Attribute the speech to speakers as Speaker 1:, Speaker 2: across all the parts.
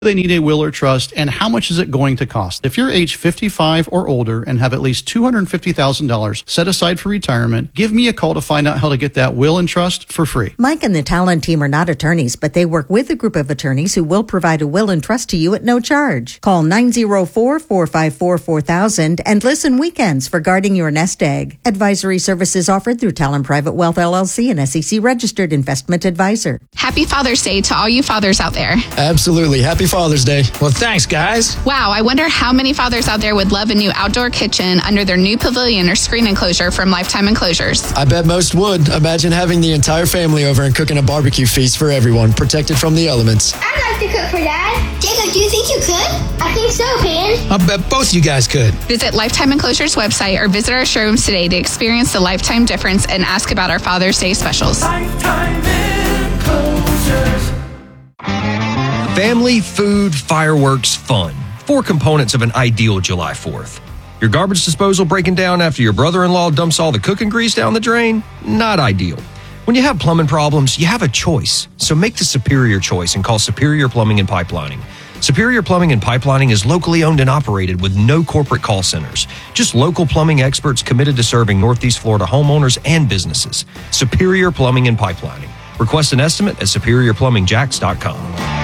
Speaker 1: They need a will or trust, and how much is it going to cost? If you're age 55 or older and have at least $250,000 set aside for retirement, give me a call to find out how to get that will and trust for free.
Speaker 2: Mike and the Talon team are not attorneys, but they work with a group of attorneys who will provide a will and trust to you at no charge. Call 904-454-4000 and listen weekends for guarding your nest egg. Advisory services offered through Talon Private Wealth LLC, an SEC registered investment advisor.
Speaker 3: Happy Father's Day to all you fathers out there.
Speaker 4: Absolutely. Happy Father's Day.
Speaker 5: Well, thanks, guys.
Speaker 3: Wow, I wonder how many fathers out there would love a new outdoor kitchen under their new pavilion or screen enclosure from Lifetime Enclosures.
Speaker 4: I bet most would. Imagine having the entire family over and cooking a barbecue feast for everyone, protected from the elements.
Speaker 6: I'd like to cook for Dad. Jacob, do you think you could? I think so, Pan.
Speaker 5: I bet both you guys could.
Speaker 3: Visit Lifetime Enclosures website or visit our showrooms today to experience the Lifetime difference and ask about our Father's Day specials.
Speaker 7: Lifetime Enclosures.
Speaker 8: Family, food, fireworks, fun. 4 components of an ideal July 4th. Your garbage disposal breaking down after your brother-in-law dumps all the cooking grease down the drain? Not ideal. When you have plumbing problems, you have a choice. So make the superior choice and call Superior Plumbing and Pipelining. Superior Plumbing and Pipelining is locally owned and operated with no corporate call centers. Just local plumbing experts committed to serving Northeast Florida homeowners and businesses. Superior Plumbing and Pipelining. Request an estimate at superiorplumbingjacks.com.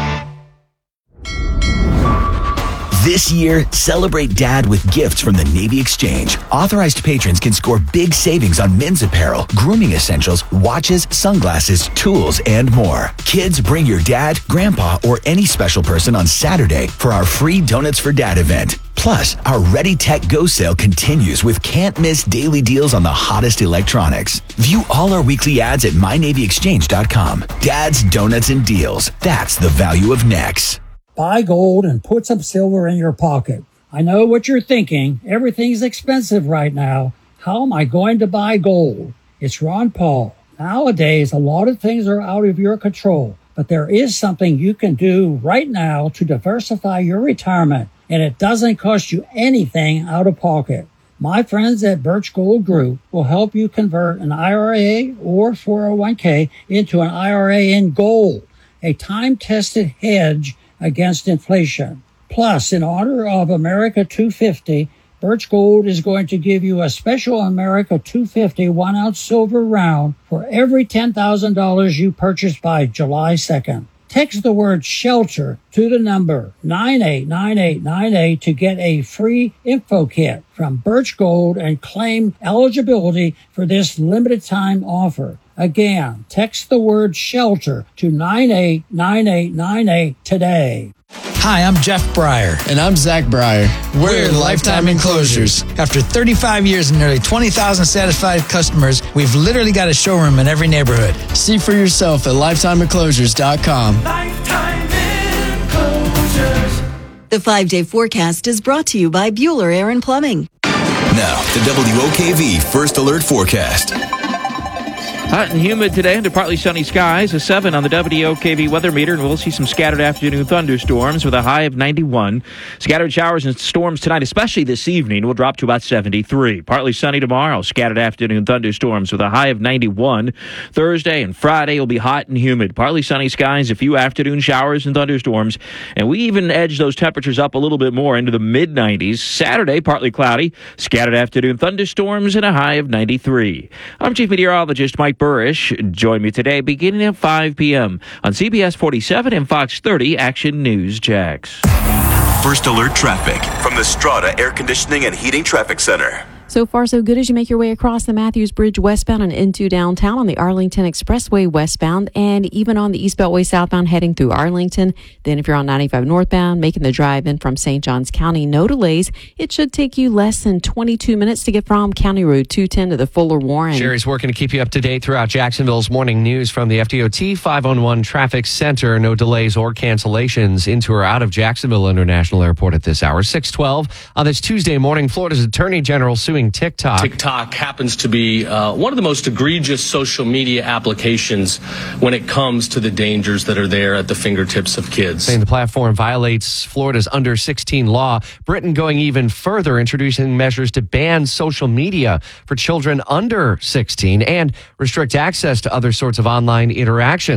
Speaker 9: This year, celebrate Dad with gifts from the Navy Exchange. Authorized patrons can score big savings on men's apparel, grooming essentials, watches, sunglasses, tools, and more. Kids, bring your dad, grandpa, or any special person on Saturday for our free Donuts for Dad event. Plus, our Ready Tech Go sale continues with can't-miss daily deals on the hottest electronics. View all our weekly ads at mynavyexchange.com. Dad's Donuts and Deals. That's the value of Nex.
Speaker 10: Buy gold and put some silver in your pocket. I know what you're thinking. Everything's expensive right now. How am I going to buy gold? It's Ron Paul. Nowadays, a lot of things are out of your control, but there is something you can do right now to diversify your retirement, and it doesn't cost you anything out of pocket. My friends at Birch Gold Group will help you convert an IRA or 401k into an IRA in gold, a time-tested hedge against inflation. Plus, in honor of America 250, Birch Gold is going to give you a special America 250 1-ounce silver round for every $10,000 you purchase by July 2nd. Text the word SHELTER to the number 989898 to get a free info kit from Birch Gold and claim eligibility for this limited time offer. Again, text the word SHELTER to 989898 today.
Speaker 5: Hi, I'm Jeff Breyer.
Speaker 4: And I'm Zach Breyer. We're Lifetime Enclosures.
Speaker 5: After 35 years and nearly 20,000 satisfied customers, we've literally got a showroom in every neighborhood.
Speaker 4: See for yourself at lifetimeenclosures.com.
Speaker 7: Lifetime Enclosures.
Speaker 11: The 5-day forecast is brought to you by Bueller Air and Plumbing.
Speaker 12: Now, the WOKV First Alert Forecast.
Speaker 13: Hot and humid today under partly sunny skies, a 7 on the WOKV weather meter, and we'll see some scattered afternoon thunderstorms with a high of 91. Scattered showers and storms tonight, especially this evening, will drop to about 73. Partly sunny tomorrow, scattered afternoon thunderstorms with a high of 91. Thursday and Friday will be hot and humid. Partly sunny skies, a few afternoon showers and thunderstorms, and we even edge those temperatures up a little bit more into the mid-90s. Saturday, partly cloudy, scattered afternoon thunderstorms, and a high of 93. I'm Chief Meteorologist Mike Burrish. Join me today beginning at 5 p.m. on CBS 47 and Fox 30 Action News Jax.
Speaker 12: First Alert Traffic from the Strata Air Conditioning and Heating Traffic Center.
Speaker 14: So far, so good as you make your way across the Matthews Bridge westbound and into downtown on the Arlington Expressway westbound and even on the East Beltway southbound heading through Arlington. Then if you're on 95 northbound, making the drive in from St. Johns County, no delays. It should take you less than 22 minutes to get from County Road 210 to the Fuller Warren.
Speaker 15: Sherry's working to keep you up to date throughout Jacksonville's morning news from the FDOT 511 Traffic Center. No delays or cancellations into or out of Jacksonville International Airport at this hour. 6:12 on this Tuesday morning. Florida's Attorney General suing TikTok.
Speaker 16: TikTok happens to be one of the most egregious social media applications when it comes to the dangers that are there at the fingertips of kids.
Speaker 15: Saying the platform violates Florida's under 16 law. Britain going even further, introducing measures to ban social media for children under 16 and restrict access to other sorts of online interactions.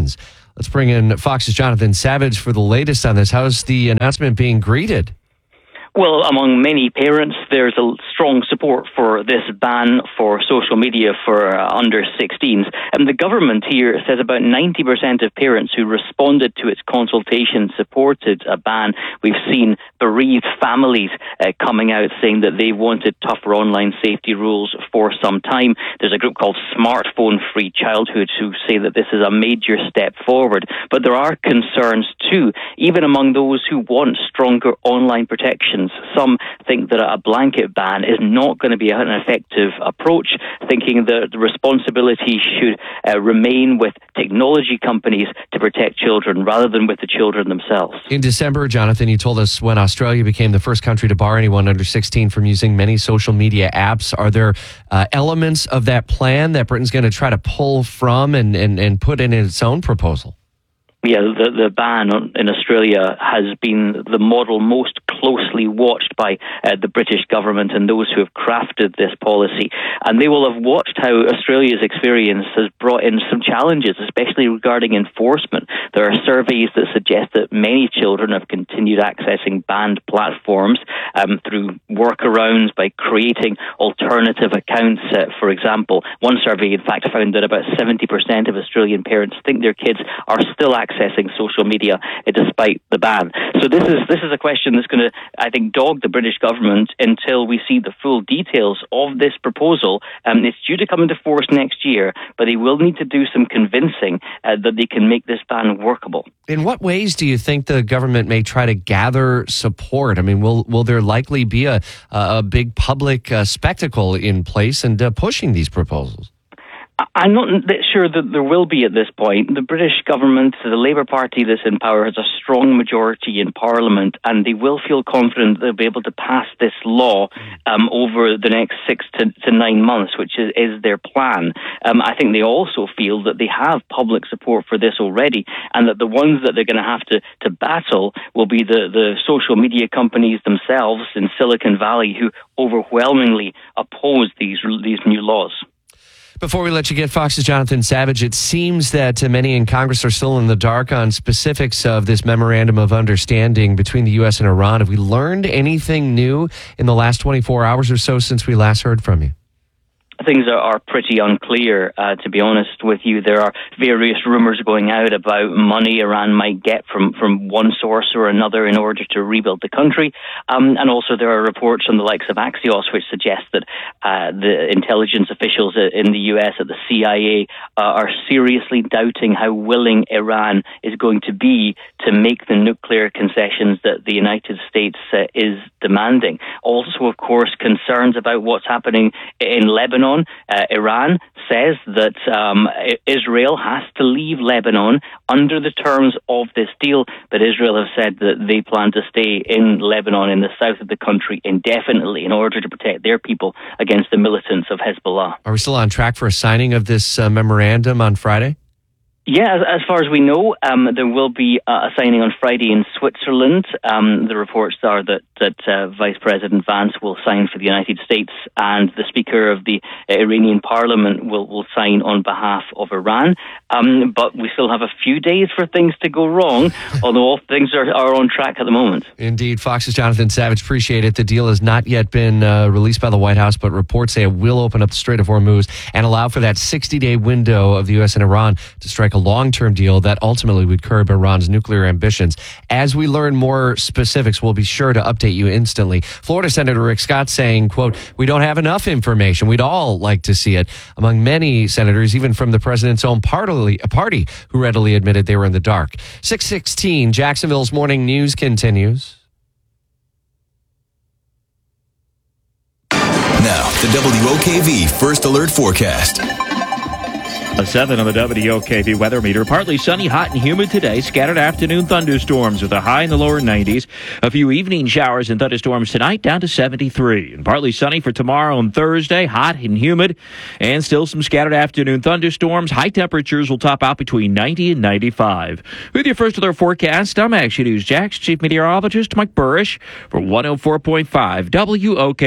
Speaker 15: Let's bring in Fox's Jonathan Savage for the latest on this. How's the announcement being greeted?
Speaker 17: Well, among many parents, there's a strong support for this ban for social media for under 16s. And the government here says about 90% of parents who responded to its consultation supported a ban. We've seen bereaved families coming out saying that they wanted tougher online safety rules for some time. There's a group called Smartphone Free Childhood who say that this is a major step forward. But there are concerns too, even among those who want stronger online protection. Some think that a blanket ban is not going to be an effective approach, thinking that the responsibility should remain with technology companies to protect children rather than with the children themselves.
Speaker 15: In December, Jonathan, you told us when Australia became the first country to bar anyone under 16 from using many social media apps. Are there elements of that plan that Britain's going to try to pull from and put in its own proposal?
Speaker 17: Yeah, the ban in Australia has been the model most closely watched by the British government and those who have crafted this policy. And they will have watched how Australia's experience has brought in some challenges, especially regarding enforcement. There are surveys that suggest that many children have continued accessing banned platforms through workarounds by creating alternative accounts, for example. One survey, in fact, found that about 70% of Australian parents think their kids are still accessing social media despite the ban. So this is a question that's going to, I think, dog the British government until we see the full details of this proposal. It's due to come into force next year, but they will need to do some convincing that they can make this ban workable.
Speaker 15: In what ways do you think the government may try to gather support? I mean, will there likely be a big public spectacle in place and pushing these proposals?
Speaker 17: I'm not sure that there will be at this point. The British government, the Labour Party that's in power, has a strong majority in Parliament, and they will feel confident they'll be able to pass this law over the next 6 to 9 months, which is their plan. I think they also feel that they have public support for this already, and that the ones that they're going to have to battle will be the social media companies themselves in Silicon Valley, who overwhelmingly oppose these new laws.
Speaker 15: Before we let you get Fox's Jonathan Savage, it seems that many in Congress are still in the dark on specifics of this memorandum of understanding between the U.S. and Iran. Have we learned anything new in the last 24 hours or so since we last heard from you?
Speaker 17: Things are pretty unclear, to be honest with you. There are various rumors going out about money Iran might get from one source or another in order to rebuild the country. And also there are reports from the likes of Axios which suggest that the intelligence officials in the US at the CIA are seriously doubting how willing Iran is going to be to make the nuclear concessions that the United States is demanding. Also, of course, concerns about what's happening in Lebanon. Iran says that Israel has to leave Lebanon under the terms of this deal, but Israel have said that they plan to stay in Lebanon in the south of the country indefinitely in order to protect their people against the militants of Hezbollah.
Speaker 15: Are we still on track for a signing of this memorandum on Friday?
Speaker 17: Yeah, as far as we know, there will be a signing on Friday in Switzerland. The reports are that Vice President Vance will sign for the United States, and the Speaker of the Iranian Parliament will sign on behalf of Iran. But we still have a few days for things to go wrong, although all things are on track at the moment.
Speaker 15: Indeed. Fox's Jonathan Savage, appreciate it. The deal has not yet been released by the White House, but reports say it will open up the Strait of Hormuz and allow for that 60-day window of the U.S. and Iran to strike a long-term deal that ultimately would curb Iran's nuclear ambitions. As we learn more specifics, we'll be sure to update you instantly. Florida Senator Rick Scott saying, quote, "We don't have enough information. We'd all like to see it." Among many senators, even from the president's own party, who readily admitted they were in the dark. 6:16, Jacksonville's morning news continues.
Speaker 12: Now, the WOKV First Alert Forecast.
Speaker 13: A 7 on the WOKV weather meter. Partly sunny, hot and humid today. Scattered afternoon thunderstorms with a high in the lower 90s. A few evening showers and thunderstorms tonight down to 73. And partly sunny for tomorrow and Thursday. Hot and humid. And still some scattered afternoon thunderstorms. High temperatures will top out between 90 and 95. With your First Alert Forecast, I'm Action News Jax Chief Meteorologist Mike Burrish for 104.5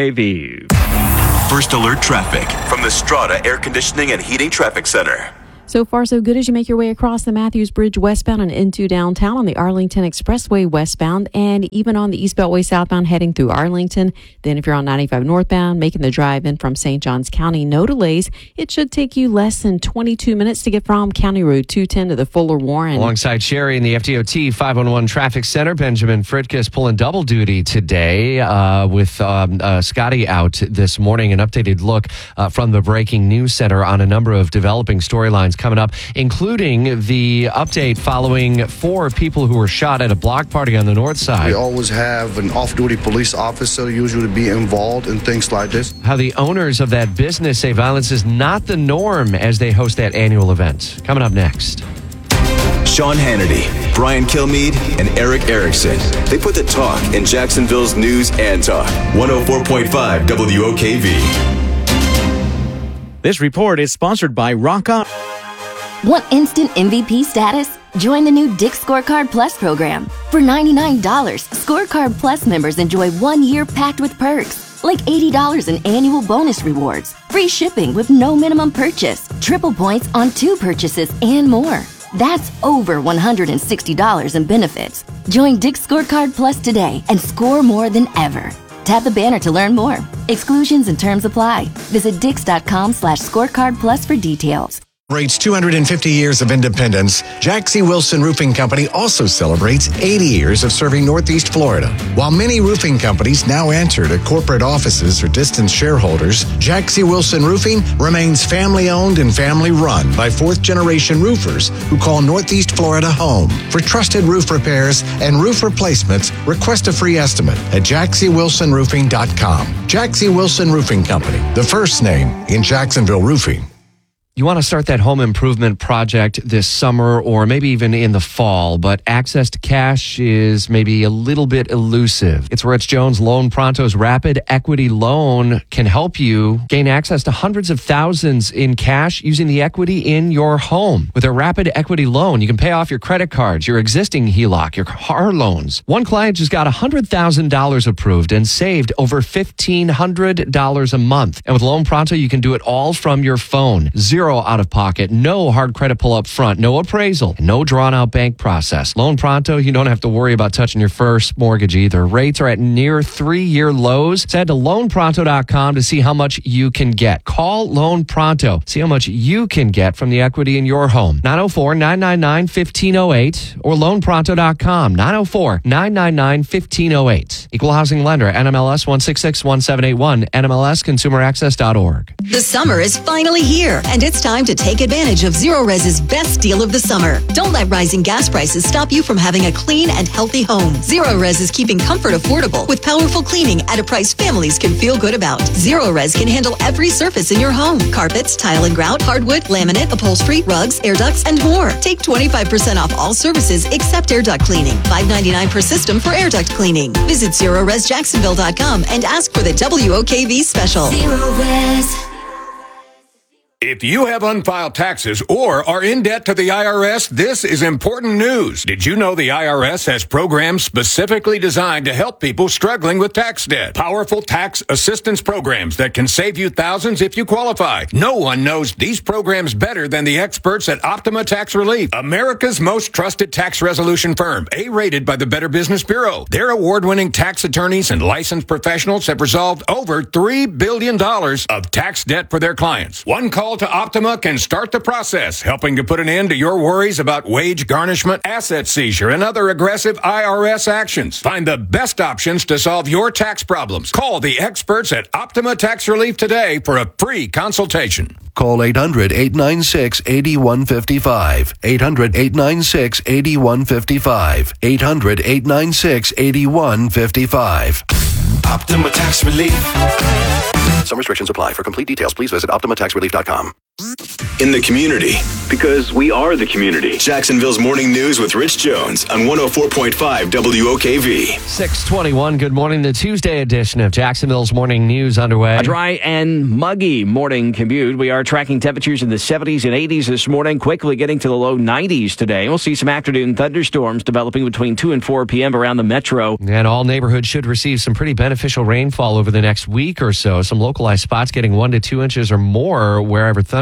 Speaker 13: WOKV.
Speaker 12: First Alert Traffic from the Strata Air Conditioning and Heating Traffic Center.
Speaker 14: So far, so good as you make your way across the Matthews Bridge westbound and into downtown, on the Arlington Expressway westbound, and even on the East Beltway southbound heading through Arlington. Then if you're on 95 northbound, making the drive in from St. Johns County, no delays. It should take you less than 22 minutes to get from County Road 210 to the Fuller Warren.
Speaker 15: Alongside Sherry in the FDOT 511 Traffic Center, Benjamin Fritkus pulling double duty today with Scotty out this morning. An updated look from the Breaking News Center on a number of developing storylines coming up, including the update following 4 people who were shot at a block party on the north side.
Speaker 18: We always have an off-duty police officer usually be involved in things like this.
Speaker 15: How the owners of that business say violence is not the norm as they host that annual event. Coming up next.
Speaker 12: Sean Hannity, Brian Kilmeade, and Eric Erickson. They put the talk in Jacksonville's news and talk. 104.5 WOKV.
Speaker 19: This report is sponsored by Rock On.
Speaker 20: Want instant MVP status? Join the new Dick's Scorecard Plus program. For $99, Scorecard Plus members enjoy 1 year packed with perks, like $80 in annual bonus rewards, free shipping with no minimum purchase, triple points on 2 purchases, and more. That's over $160 in benefits. Join Dick's Scorecard Plus today and score more than ever. Tap the banner to learn more. Exclusions and terms apply. Visit dix.com/scorecard plus for details.
Speaker 21: Celebrates 250 years of independence, Jack C. Wilson Roofing Company also celebrates 80 years of serving Northeast Florida. While many roofing companies now answer to corporate offices or distant shareholders, Jack C. Wilson Roofing remains family-owned and family-run by fourth-generation roofers who call Northeast Florida home. For trusted roof repairs and roof replacements, request a free estimate at jackscwilsonroofing.com. Jack C. Wilson Roofing Company, the first name in Jacksonville roofing.
Speaker 15: You want to start that home improvement project this summer or maybe even in the fall, but access to cash is maybe a little bit elusive. It's Rich Jones. Loan Pronto's Rapid Equity Loan can help you gain access to hundreds of thousands in cash using the equity in your home. With a Rapid Equity Loan, you can pay off your credit cards, your existing HELOC, your car loans. One client just got $100,000 approved and saved over $1,500 a month. And with Loan Pronto, you can do it all from your phone. Zero out of pocket, no hard credit pull up front, no appraisal, no drawn out bank process. Loan Pronto, you don't have to worry about touching your first mortgage either. Rates are at near 3-year lows. So head to loanpronto.com to see how much you can get. Call Loan Pronto. See how much you can get from the equity in your home. 904-999-1508 or loanpronto.com. 904-999-1508. Equal housing lender, NMLS 1661781, NMLSconsumeraccess.org.
Speaker 22: The summer is finally here, and it's time to take advantage of ZeroRez's best deal of the summer. Don't let rising gas prices stop you from having a clean and healthy home. ZeroRez is keeping comfort affordable with powerful cleaning at a price families can feel good about. ZeroRez can handle every surface in your home: carpets, tile and grout, hardwood, laminate, upholstery, rugs, air ducts, and more. Take 25% off all services except air duct cleaning. $5.99 per system for air duct cleaning. Visit ZeroRezJacksonville.com and ask for the WOKV special. ZeroRez.
Speaker 23: If you have unfiled taxes or are in debt to the IRS, this is important news. Did you know the IRS has programs specifically designed to help people struggling with tax debt? Powerful tax assistance programs that can save you thousands if you qualify. No one knows these programs better than the experts at Optima Tax Relief, America's most trusted tax resolution firm, A-rated by the Better Business Bureau. Their award-winning tax attorneys and licensed professionals have resolved over $3 billion of tax debt for their clients. One call to Optima can start the process, helping to put an end to your worries about wage garnishment, asset seizure, and other aggressive IRS actions. Find the best options to solve your tax problems. Call the experts at Optima Tax Relief today for a free consultation.
Speaker 24: Call 800-896-8155. 800-896-8155. 800-896-8155.
Speaker 12: Optima Tax Relief.
Speaker 24: Some restrictions apply. For complete details, please visit OptimaTaxRelief.com.
Speaker 12: In the community, because we are the community. Jacksonville's Morning News with Rich Jones on 104.5 WOKV.
Speaker 15: 621, good morning. The Tuesday edition of Jacksonville's Morning News underway.
Speaker 25: A dry and muggy morning commute. We are tracking temperatures in the 70s and 80s this morning, quickly getting to the low 90s today. We'll see some afternoon thunderstorms developing between 2 and 4 p.m. around the metro.
Speaker 15: And all neighborhoods should receive some pretty beneficial rainfall over the next week or so. Some localized spots getting 1 to 2 inches or more wherever thunderstorms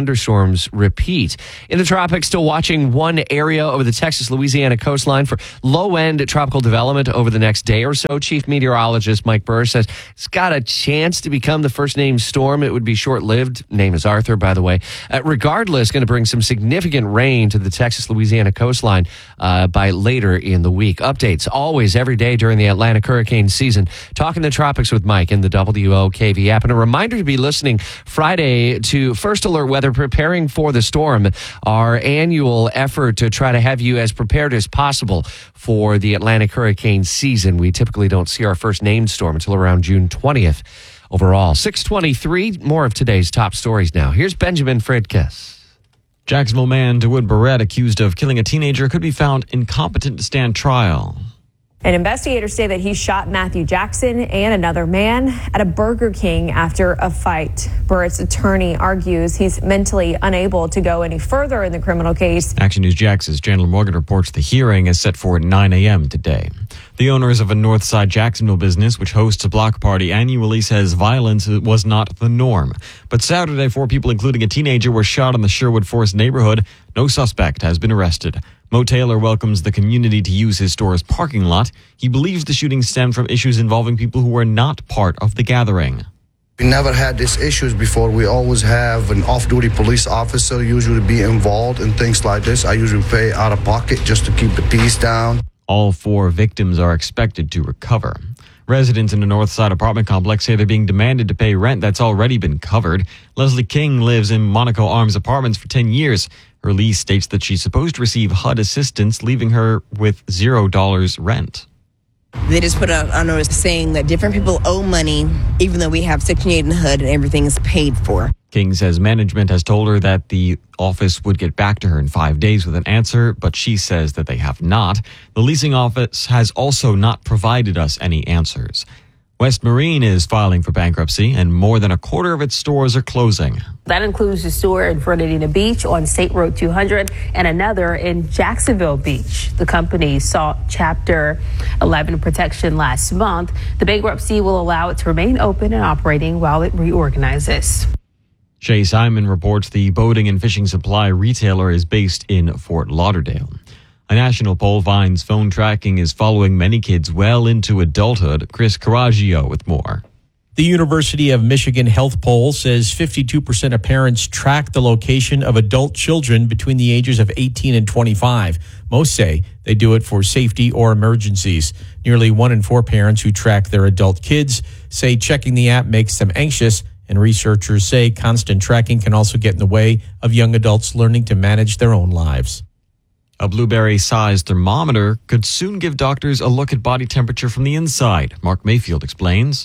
Speaker 15: thunderstorms repeat. In the tropics, still watching one area over the Texas-Louisiana coastline for low-end tropical development over the next day or so. Chief Meteorologist Mike Burr says it's got a chance to become the first named storm. It would be short-lived. Name is Arthur, by the way. Regardless, going to bring some significant rain to the Texas-Louisiana coastline by later in the week. Updates always every day during the Atlantic hurricane season. Talking the tropics with Mike in the WOKV app. And a reminder to be listening Friday to First Alert Weather, preparing for the storm, our annual effort to try to have you as prepared as possible for the Atlantic hurricane season. We typically don't see our first named storm until around June 20th overall. 6:23, more of today's top stories now. Here's Benjamin Fridkiss.
Speaker 1: Jacksonville man DeWood Barrett, accused of killing a teenager, could be found incompetent to stand trial.
Speaker 2: And investigators say that he shot Matthew Jackson and another man at a Burger King after a fight. Burrett's attorney argues he's mentally unable to go any further in the criminal case.
Speaker 1: Action News Jax's Chandler Morgan reports the hearing is set for 9 a.m. today. The owners of a Northside Jacksonville business, which hosts a block party, annually says violence was not the norm. But Saturday, 4 people, including a teenager, were shot in the Sherwood Forest neighborhood. No suspect has been arrested. Mo Taylor welcomes the community to use his store's parking lot. He believes the shooting stemmed from issues involving people who were not part of the gathering.
Speaker 18: We never had these issues before. We always have an off-duty police officer usually be involved in things like this. I usually pay out of pocket just to keep the peace down.
Speaker 1: All 4 victims are expected to recover. Residents in the Northside apartment complex say they're being demanded to pay rent that's already been covered. Leslie King lives in Monaco Arms Apartments for 10 years. Her lease states that she's supposed to receive HUD assistance, leaving her with $0 rent.
Speaker 3: They just put out a notice saying that different people owe money, even though we have Section 8 in the HUD and everything is paid for.
Speaker 1: King says management has told her that the office would get back to her in 5 days with an answer, but she says that they have not. The leasing office has also not provided us any answers. West Marine is filing for bankruptcy, and more than a quarter of its stores are closing.
Speaker 6: That includes the store in Fernandina Beach on State Road 200 and another in Jacksonville Beach. The company sought Chapter 11 protection last month. The bankruptcy will allow it to remain open and operating while it reorganizes.
Speaker 1: Shay Simon reports the boating and fishing supply retailer is based in Fort Lauderdale. A national poll finds phone tracking is following many kids well into adulthood. Chris Caraggio with more.
Speaker 8: The University of Michigan Health Poll says 52% of parents track the location of adult children between the ages of 18 and 25. Most say they do it for safety or emergencies. Nearly 1 in 4 parents who track their adult kids say checking the app makes them anxious, and researchers say constant tracking can also get in the way of young adults learning to manage their own lives.
Speaker 1: A blueberry-sized thermometer could soon give doctors a look at body temperature from the inside. Mark Mayfield explains.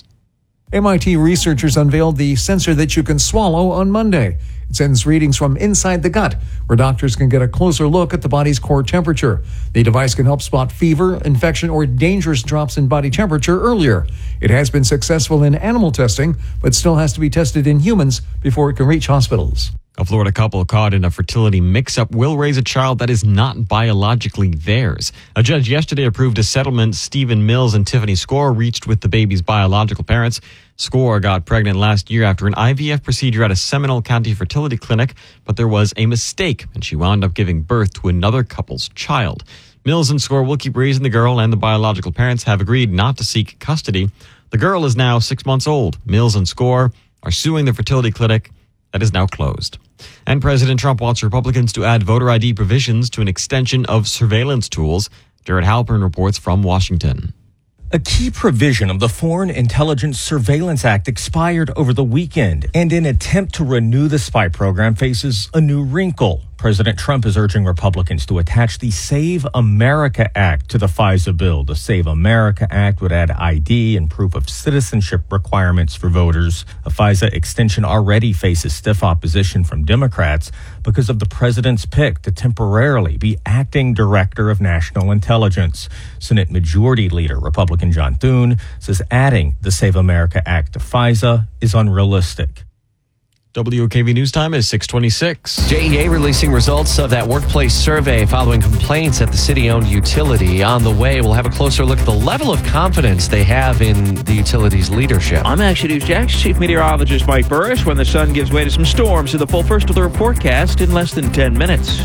Speaker 26: MIT researchers unveiled the sensor that you can swallow on Monday. It sends readings from inside the gut, where doctors can get a closer look at the body's core temperature. The device can help spot fever, infection, or dangerous drops in body temperature earlier. It has been successful in animal testing, but still has to be tested in humans before it can reach hospitals.
Speaker 1: A Florida couple caught in a fertility mix-up will raise a child that is not biologically theirs. A judge yesterday approved a settlement Stephen Mills and Tiffany Score reached with the baby's biological parents. Score got pregnant last year after an IVF procedure at a Seminole County fertility clinic, but there was a mistake, and she wound up giving birth to another couple's child. Mills and Score will keep raising the girl, and the biological parents have agreed not to seek custody. The girl is now 6 months old. Mills and Score are suing the fertility clinic that is now closed. And President Trump wants Republicans to add voter ID provisions to an extension of surveillance tools. Jared Halpern reports from Washington.
Speaker 27: A key provision of the Foreign Intelligence Surveillance Act expired over the weekend, and an attempt to renew the spy program faces a new wrinkle. President Trump is urging Republicans to attach the Save America Act to the FISA bill. The Save America Act would add ID and proof of citizenship requirements for voters. A FISA extension already faces stiff opposition from Democrats because of the president's pick to temporarily be acting director of national intelligence. Senate Majority Leader Republican John Thune says adding the Save America Act to FISA is unrealistic.
Speaker 1: WOKV News Time is 6:26.
Speaker 15: JEA releasing results of that workplace survey following complaints at the city-owned utility. On the way, we'll have a closer look at the level of confidence they have in the utility's leadership.
Speaker 13: I'm Action News Jax Chief Meteorologist Mike Burrish. When the sun gives way to some storms, to the full First Alert forecast in less than 10 minutes.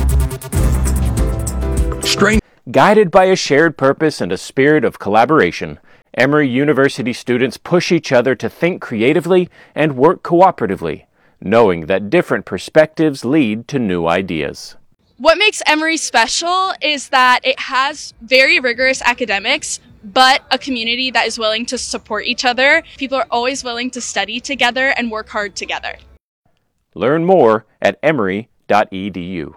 Speaker 4: Guided by a shared purpose and a spirit of collaboration, Emory University students push each other to think creatively and work cooperatively, knowing that different perspectives lead to new ideas.
Speaker 5: What makes Emory special is that it has very rigorous academics, but a community that is willing to support each other. People are always willing to study together and work hard together.
Speaker 4: Learn more at emory.edu.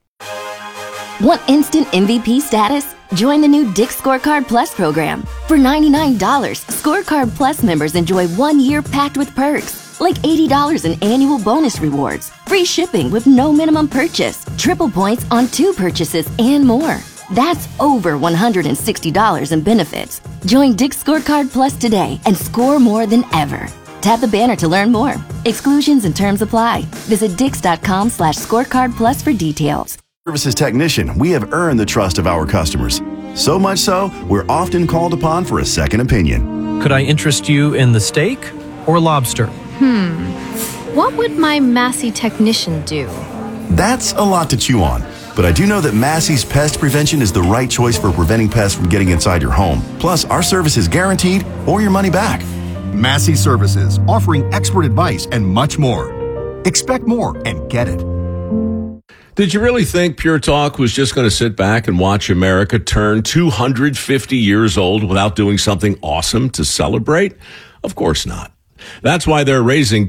Speaker 20: Want instant MVP status? Join the new Dick's Scorecard Plus program. For $99, Scorecard Plus members enjoy 1 year packed with perks, like $80 in annual bonus rewards, free shipping with no minimum purchase, triple points on 2 purchases, and more. That's over $160 in benefits. Join Dick's Scorecard Plus today and score more than ever. Tap the banner to learn more. Exclusions and terms apply. Visit dix.com/scorecardplus for details.
Speaker 7: Services technician, we have earned the trust of our customers. So much so, we're often called upon for a second opinion.
Speaker 9: Could I interest you in the steak or lobster?
Speaker 10: What would my Massey technician do?
Speaker 7: That's a lot to chew on. But I do know that Massey's Pest Prevention is the right choice for preventing pests from getting inside your home. Plus, our service is guaranteed or your money back.
Speaker 11: Massey Services, offering expert advice and much more. Expect more and get it.
Speaker 16: Did you really think Pure Talk was just going to sit back and watch America turn 250 years old without doing something awesome to celebrate? Of course not. That's why they're raising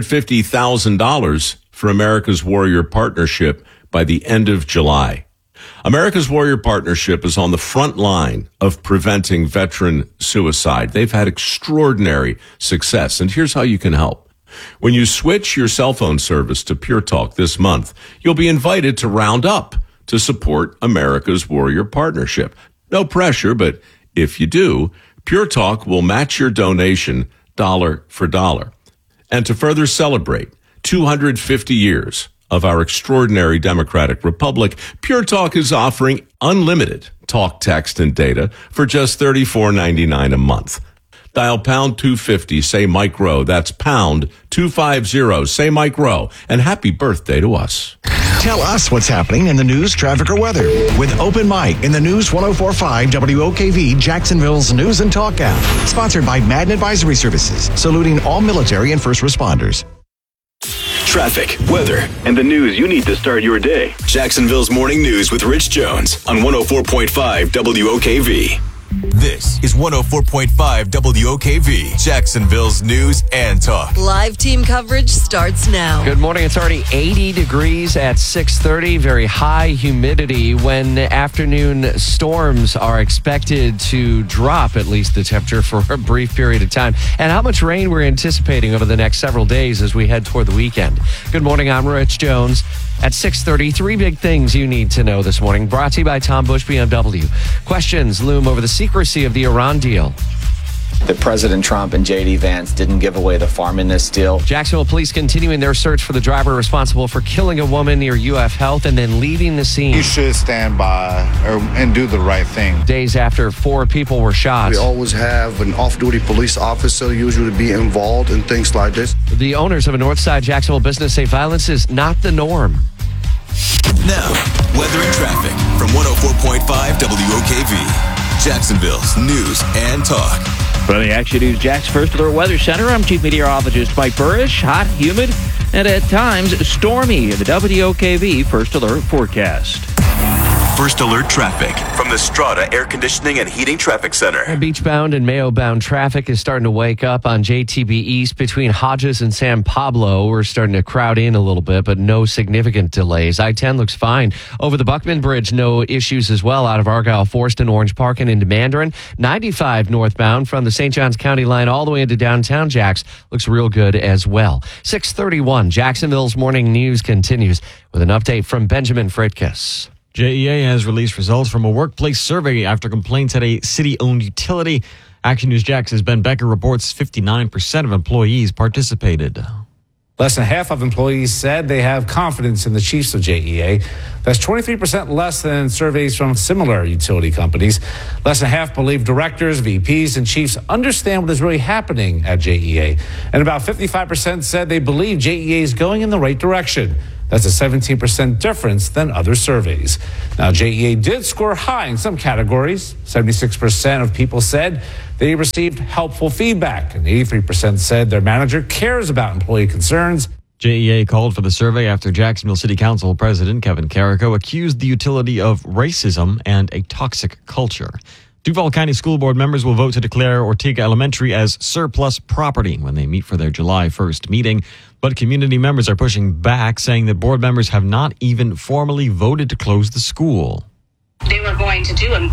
Speaker 16: $250,000 for America's Warrior Partnership by the end of July. America's Warrior Partnership is on the front line of preventing veteran suicide. They've had extraordinary success, and here's how you can help. When you switch your cell phone service to Pure Talk this month, you'll be invited to round up to support America's Warrior Partnership. No pressure, but if you do, Pure Talk will match your donation dollar for dollar. And to further celebrate 250 years of our extraordinary democratic republic, Pure Talk is offering unlimited talk, text, and data for just $34.99 a month. Dial pound 250, say Mike Rowe. That's pound 250, say Mike Rowe. And happy birthday to us.
Speaker 21: Tell us what's happening in the news, traffic, or weather with Open Mic in the News 104.5 WOKV, Jacksonville's News and Talk app. Sponsored by Madden Advisory Services, saluting all military and first responders.
Speaker 12: Traffic, weather, and the news you need to start your day. Jacksonville's Morning News with Rich Jones on 104.5 WOKV. This is 104.5 WOKV, Jacksonville's News and Talk.
Speaker 28: Live team coverage starts now.
Speaker 15: Good morning. It's already 80 degrees at 6:30. Very high humidity when afternoon storms are expected to drop at least the temperature for a brief period of time. And how much rain we're anticipating over the next several days as we head toward the weekend. Good morning. I'm Rich Jones. At 6:30, 3 big things you need to know this morning. Brought to you by Tom Bush BMW. Questions loom over the secrecy of the Iran deal.
Speaker 29: That President Trump and J.D. Vance didn't give away the farm in this deal.
Speaker 15: Jacksonville police continuing their search for the driver responsible for killing a woman near UF Health and then leaving the scene.
Speaker 30: You should stand by and do the right thing.
Speaker 15: Days after 4 people were shot.
Speaker 18: We always have an off-duty police officer usually be involved in things like this.
Speaker 15: The owners of a Northside Jacksonville business say violence is not the norm.
Speaker 12: Now, weather and traffic from 104.5 WOKV, Jacksonville's News and Talk.
Speaker 13: From the Action News Jax First Alert Weather Center, I'm Chief Meteorologist Mike Burrish. Hot, humid, and at times stormy in the WOKV First Alert forecast.
Speaker 12: First Alert traffic from the Strata Air Conditioning and Heating Traffic Center.
Speaker 15: Beachbound and Mayo-bound traffic is starting to wake up on JTB East between Hodges and San Pablo. We're starting to crowd in a little bit, but no significant delays. I-10 looks fine. Over the Buckman Bridge, no issues as well out of Argyle Forest and Orange Park and into Mandarin. 95 northbound from the St. Johns County line all the way into downtown Jax looks real good as well. 6:31, Jacksonville's Morning News continues with an update from Benjamin Fritkus.
Speaker 1: JEA has released results from a workplace survey after complaints at a city-owned utility. Action News Jax's Ben Becker reports 59% of employees participated.
Speaker 2: Less than half of employees said they have confidence in the chiefs of JEA. That's 23% less than surveys from similar utility companies. Less than half believe directors, VPs, and chiefs understand what is really happening at JEA. And about 55% said they believe JEA is going in the right direction. That's a 17% difference than other surveys. Now, JEA did score high in some categories. 76% of people said they received helpful feedback, and 83% said their manager cares about employee concerns.
Speaker 1: JEA called for the survey after Jacksonville City Council President Kevin Carrico accused the utility of racism and a toxic culture. Duval County School Board members will vote to declare Ortega Elementary as surplus property when they meet for their July 1st meeting. But community members are pushing back, saying that board members have not even formally voted to close the school.
Speaker 3: They were going to do a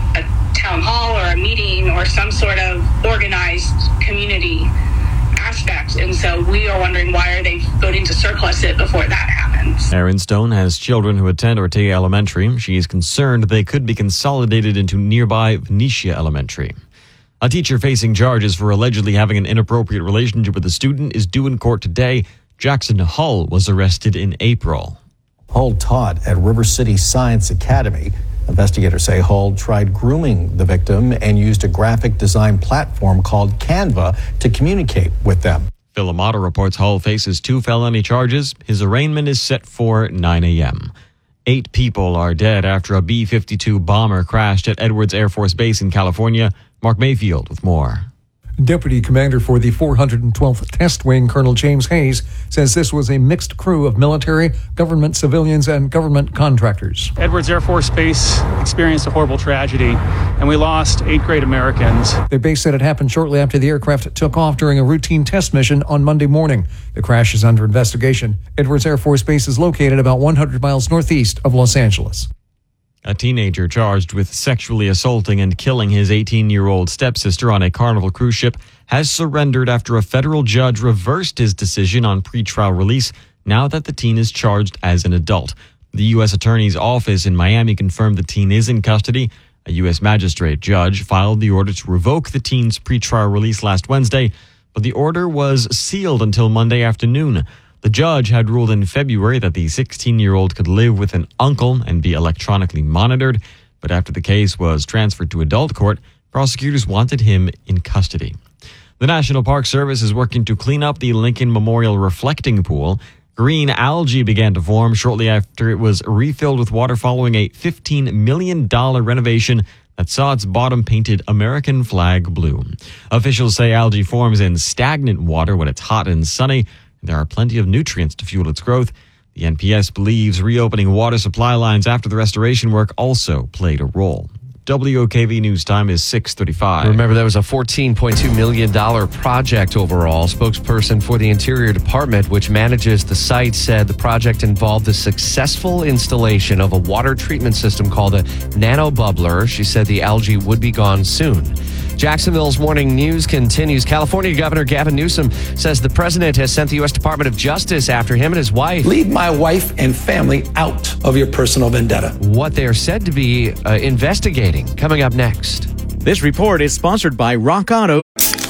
Speaker 3: town hall or a meeting or some sort of organized community aspect. And so we are wondering, why are they voting to surplus it before that happens?
Speaker 1: Erin Stone has children who attend Ortega Elementary. She is concerned they could be consolidated into nearby Venetia Elementary. A teacher facing charges for allegedly having an inappropriate relationship with a student is due in court today. Jackson Hull was arrested in April.
Speaker 6: Hull taught at River City Science Academy. Investigators say Hull tried grooming the victim and used a graphic design platform called Canva to communicate with them.
Speaker 1: Phil Amato reports Hull faces 2 felony charges. His arraignment is set for 9 a.m. 8 people are dead after a B-52 bomber crashed at Edwards Air Force Base in California. Mark Mayfield with more.
Speaker 26: Deputy Commander for the 412th Test Wing, Colonel James Hayes, says this was a mixed crew of military, government civilians, and government contractors.
Speaker 14: Edwards Air Force Base experienced a horrible tragedy, and we lost 8 great Americans.
Speaker 26: The base said it happened shortly after the aircraft took off during a routine test mission on Monday morning. The crash is under investigation. Edwards Air Force Base is located about 100 miles northeast of Los Angeles.
Speaker 1: A teenager charged with sexually assaulting and killing his 18-year-old stepsister on a Carnival cruise ship has surrendered after a federal judge reversed his decision on pretrial release now that the teen is charged as an adult. The U.S. Attorney's Office in Miami confirmed the teen is in custody. A U.S. magistrate judge filed the order to revoke the teen's pretrial release last Wednesday, but the order was sealed until Monday afternoon. The judge had ruled in February that the 16-year-old could live with an uncle and be electronically monitored, but after the case was transferred to adult court, prosecutors wanted him in custody. The National Park Service is working to clean up the Lincoln Memorial reflecting pool. Green algae began to form shortly after it was refilled with water following a $15 million renovation that saw its bottom painted American flag blue. Officials say algae forms in stagnant water when it's hot and sunny. There are plenty of nutrients to fuel its growth. The NPS believes reopening water supply lines after the restoration work also played a role. WOKV News Time is 6:35.
Speaker 15: Remember, that was a $14.2 million project overall. Spokesperson for the Interior Department, which manages the site, said the project involved the successful installation of a water treatment system called a nano bubbler. She said the algae would be gone soon. Jacksonville's morning news continues. California Governor Gavin Newsom says the president has sent the U.S. Department of Justice after him and his wife.
Speaker 17: Leave my wife and family out of your personal vendetta.
Speaker 15: What they are said to be investigating. Coming up next.
Speaker 19: This report is sponsored by Rock Auto.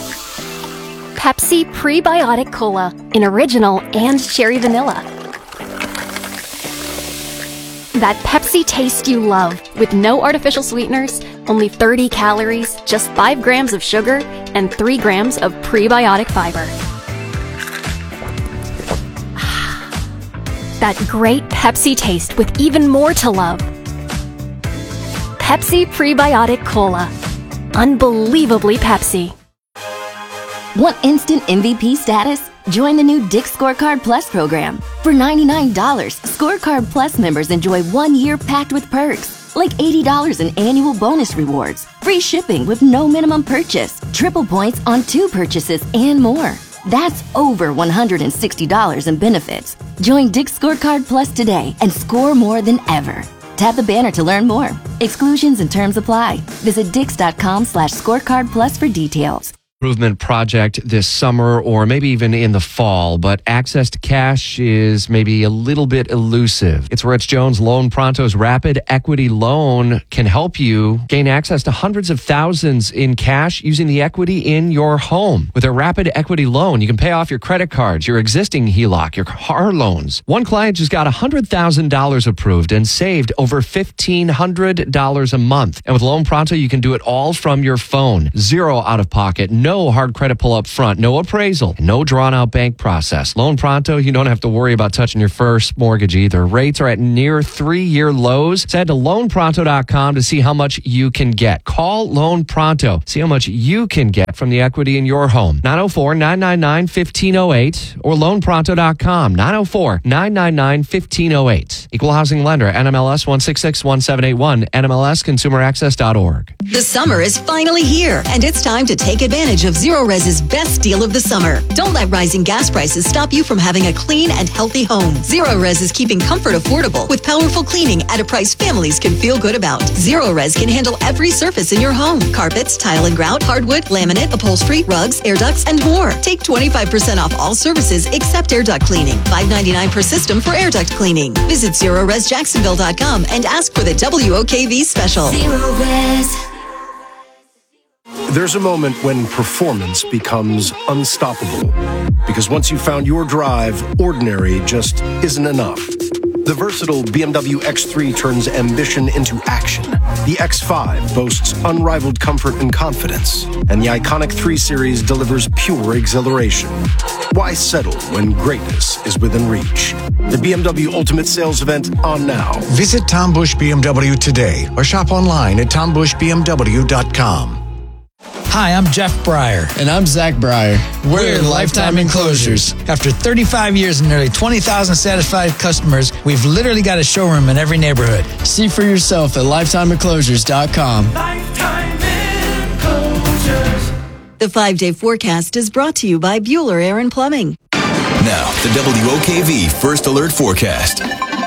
Speaker 10: Pepsi Prebiotic Cola in original and cherry vanilla. That Pepsi taste you love, with no artificial sweeteners, only 30 calories, just 5 grams of sugar, and 3 grams of prebiotic fiber. That great Pepsi taste with even more to love. Pepsi Prebiotic Cola. Unbelievably Pepsi.
Speaker 20: Want instant MVP status? Join the new Dick's Scorecard Plus program. For $99, Scorecard Plus members enjoy 1 year packed with perks, like $80 in annual bonus rewards, free shipping with no minimum purchase, triple points on 2 purchases, and more. That's over $160 in benefits. Join Dick's Scorecard Plus today and score more than ever. Tap the banner to learn more. Exclusions and terms apply. Visit Dix.com/scorecard plus for details.
Speaker 15: improvement project this summer or maybe even in the fall, but access to cash is maybe a little bit elusive. It's Rich Jones. Loan Pronto's Rapid Equity Loan can help you gain access to hundreds of thousands in cash using the equity in your home. With a Rapid Equity Loan, you can pay off your credit cards, your existing HELOC, your car loans. One client just got $100,000 approved and saved over $1,500 a month. And with Loan Pronto, you can do it all from your phone. Zero out of pocket, no hard credit pull up front, no appraisal, and no drawn out bank process. Loan Pronto, you don't have to worry about touching your first mortgage either. Rates are at near 3-year lows. So head to loanpronto.com to see how much you can get. Call Loan Pronto. See how much you can get from the equity in your home. 904-999-1508 or loanpronto.com. 904-999-1508. Equal housing lender, NMLS 1661781, NMLSconsumeraccess.org.
Speaker 28: The summer is finally here, and it's time to take advantage of Zerorez's best deal of the summer. Don't let rising gas prices stop you from having a clean and healthy home. Zerorez is keeping comfort affordable with powerful cleaning at a price families can feel good about. Zerorez can handle every surface in your home. Carpets, tile and grout, hardwood, laminate, upholstery, rugs, air ducts, and more. Take 25% off all services except air duct cleaning. $5.99 per system for air duct cleaning. Visit ZerorezJacksonville.com and ask for the WOKV special. Zerorez.
Speaker 4: There's a moment when performance becomes unstoppable. Because once you've found your drive, ordinary just isn't enough. The versatile BMW X3 turns ambition into action. The X5 boasts unrivaled comfort and confidence. And the iconic 3 Series delivers pure exhilaration. Why settle when greatness is within reach? The BMW Ultimate Sales Event on now.
Speaker 21: Visit Tom Busch BMW today or shop online at tombushbmw.com.
Speaker 5: Hi, I'm Jeff Breyer.
Speaker 7: And I'm Zach Breyer.
Speaker 5: We're Lifetime Enclosures. After 35 years and nearly 20,000 satisfied customers, we've literally got a showroom in every neighborhood.
Speaker 7: See for yourself at lifetimeenclosures.com.
Speaker 28: Lifetime Enclosures. The 5-day forecast is brought to you by Bueller Air and Plumbing.
Speaker 12: Now, the WOKV First Alert Forecast.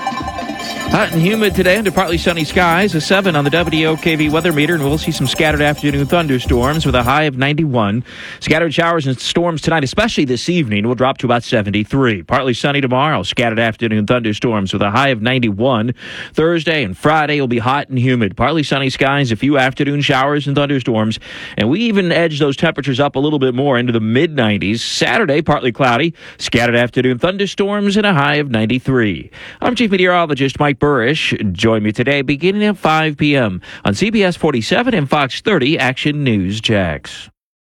Speaker 13: Hot and humid today under partly sunny skies, a 7 on the WOKV weather meter, and we'll see some scattered afternoon thunderstorms with a high of 91. Scattered showers and storms tonight, especially this evening, will drop to about 73. Partly sunny tomorrow, scattered afternoon thunderstorms with a high of 91. Thursday and Friday will be hot and humid. Partly sunny skies, a few afternoon showers and thunderstorms, and we even edge those temperatures up a little bit more into the mid-90s. Saturday, partly cloudy, scattered afternoon thunderstorms, and a high of 93. I'm Chief Meteorologist Mike Burrish. Join me today beginning at 5 p.m. on CBS 47 and Fox 30 Action News Jax.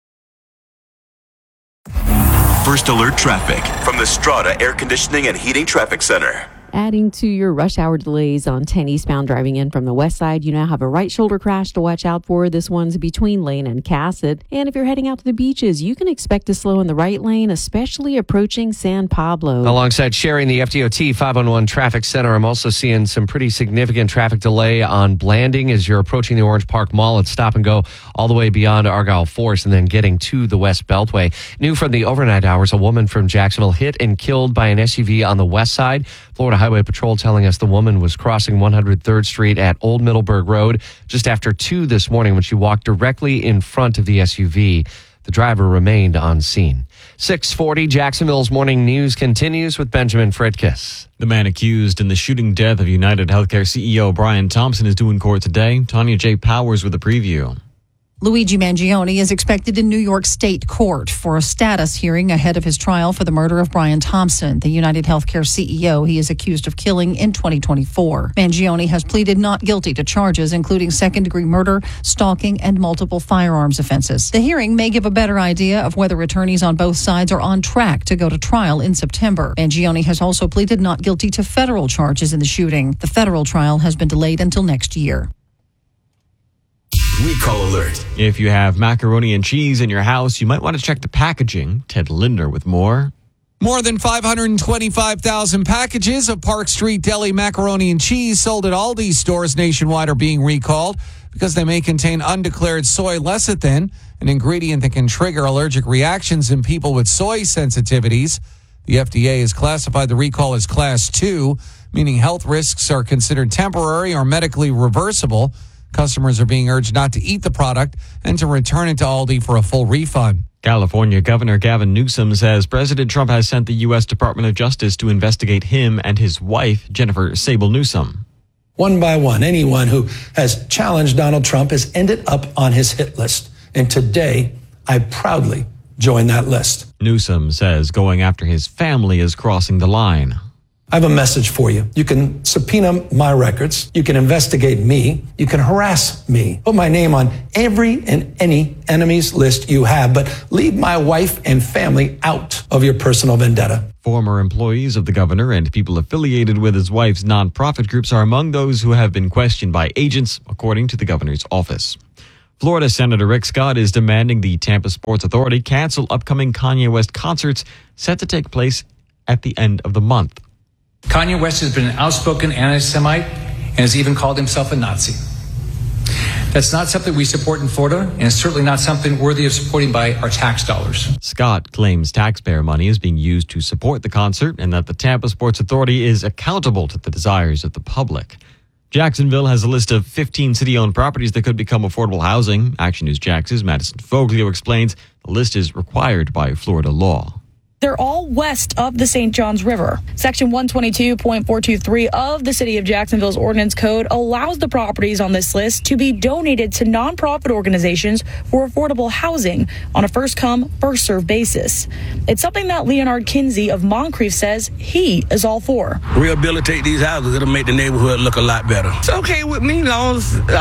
Speaker 12: First Alert Traffic from the Strata Air Conditioning and Heating Traffic Center.
Speaker 8: Adding to your rush hour delays on 10 eastbound driving in from the west side, you now have a right shoulder crash to watch out for. This one's between Lane and Cassett. And if you're heading out to the beaches, you can expect to slow in the right lane, especially approaching San Pablo.
Speaker 15: Alongside sharing the FDOT 511 Traffic Center, I'm also seeing some pretty significant traffic delay on Blanding as you're approaching the Orange Park Mall. It's stop and go all the way beyond Argyle Force and then getting to the West Beltway. New from the overnight hours, a woman from Jacksonville hit and killed by an SUV on the west side. Florida Highway Patrol telling us the woman was crossing 103rd Street at Old Middleburg Road just after 2 this morning when she walked directly in front of the SUV. The driver remained on scene. 640 Jacksonville's morning news continues with Benjamin Fritkiss.
Speaker 1: The man accused in the shooting death of United Healthcare CEO Brian Thompson is due in court today. Tanya J. Powers with a preview.
Speaker 9: Luigi Mangione is expected in New York State Court for a status hearing ahead of his trial for the murder of Brian Thompson, the United Healthcare CEO he is accused of killing in 2024. Mangione has pleaded not guilty to charges including second-degree murder, stalking, and multiple firearms offenses. The hearing may give a better idea of whether attorneys on both sides are on track to go to trial in September. Mangione has also pleaded not guilty to federal charges in the shooting. The federal trial has been delayed until next year.
Speaker 12: Recall alert.
Speaker 1: If you have macaroni and cheese in your house, you might want to check the packaging. Ted Lindner with more.
Speaker 22: More than 525,000 packages of Park Street Deli macaroni and cheese sold at Aldi stores nationwide are being recalled because they may contain undeclared soy lecithin, an ingredient that can trigger allergic reactions in people with soy sensitivities. The FDA has classified the recall as Class 2, meaning health risks are considered temporary or medically reversible. Customers are being urged not to eat the product and to return it to Aldi for a full refund.
Speaker 1: California Governor Gavin Newsom says President Trump has sent the U.S. Department of Justice to investigate him and his wife, Jennifer Sable Newsom.
Speaker 17: One by one, anyone who has challenged Donald Trump has ended up on his hit list. And today, I proudly join that list.
Speaker 1: Newsom says going after his family is crossing the line.
Speaker 17: I have a message for you. You can subpoena my records. You can investigate me. You can harass me. Put my name on every and any enemy's list you have, but leave my wife and family out of your personal vendetta.
Speaker 1: Former employees of the governor and people affiliated with his wife's nonprofit groups are among those who have been questioned by agents, according to the governor's office. Florida Senator Rick Scott is demanding the Tampa Sports Authority cancel upcoming Kanye West concerts set to take place at the end of the month.
Speaker 2: Kanye West has been an outspoken anti-Semite and has even called himself a Nazi. That's not something we support in Florida, and it's certainly not something worthy of supporting by our tax dollars.
Speaker 1: Scott claims taxpayer money is being used to support the concert and that the Tampa Sports Authority is accountable to the desires of the public. Jacksonville has a list of 15 city-owned properties that could become affordable housing. Action News Jax's Madison Foglio explains the list is required by Florida law.
Speaker 11: They're all west of the St. Johns River. Section 122.423 of the City of Jacksonville's Ordinance Code allows the properties on this list to be donated to nonprofit organizations for affordable housing on a first-come, first-served basis. It's something that Leonard Kinsey of Moncrief says he is all for.
Speaker 16: Rehabilitate these houses. It'll make the neighborhood look a lot better.
Speaker 18: It's okay with me, long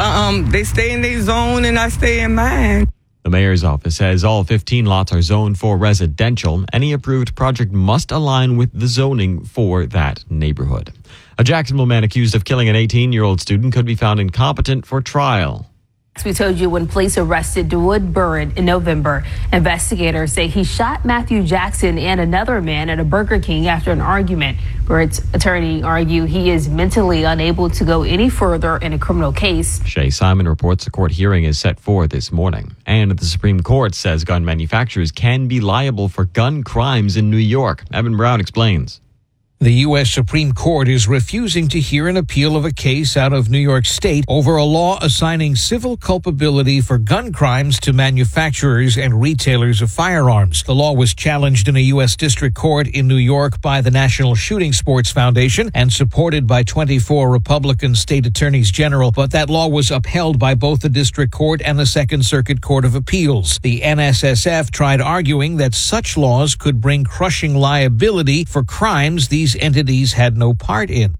Speaker 18: as they stay in their zone and I stay in mine.
Speaker 1: The mayor's office says all 15 lots are zoned for residential. Any approved project must align with the zoning for that neighborhood. A Jacksonville man accused of killing an 18-year-old student could be found incompetent for trial.
Speaker 23: We told you when police arrested DeWood Burren in November, investigators say he shot Matthew Jackson and another man at a Burger King after an argument. Burren's attorney argued he is mentally unable to go any further in a criminal case.
Speaker 1: Shay Simon reports a court hearing is set for this morning. And the Supreme Court says gun manufacturers can be liable for gun crimes in New York. Evan Brown explains.
Speaker 24: The U.S. Supreme Court is refusing to hear an appeal of a case out of New York State over a law assigning civil culpability for gun crimes to manufacturers and retailers of firearms. The law was challenged in a U.S. District Court in New York by the National Shooting Sports Foundation and supported by 24 Republican state attorneys general, but that law was upheld by both the District Court and the Second Circuit Court of Appeals. The NSSF tried arguing that such laws could bring crushing liability for crimes these entities had no part in.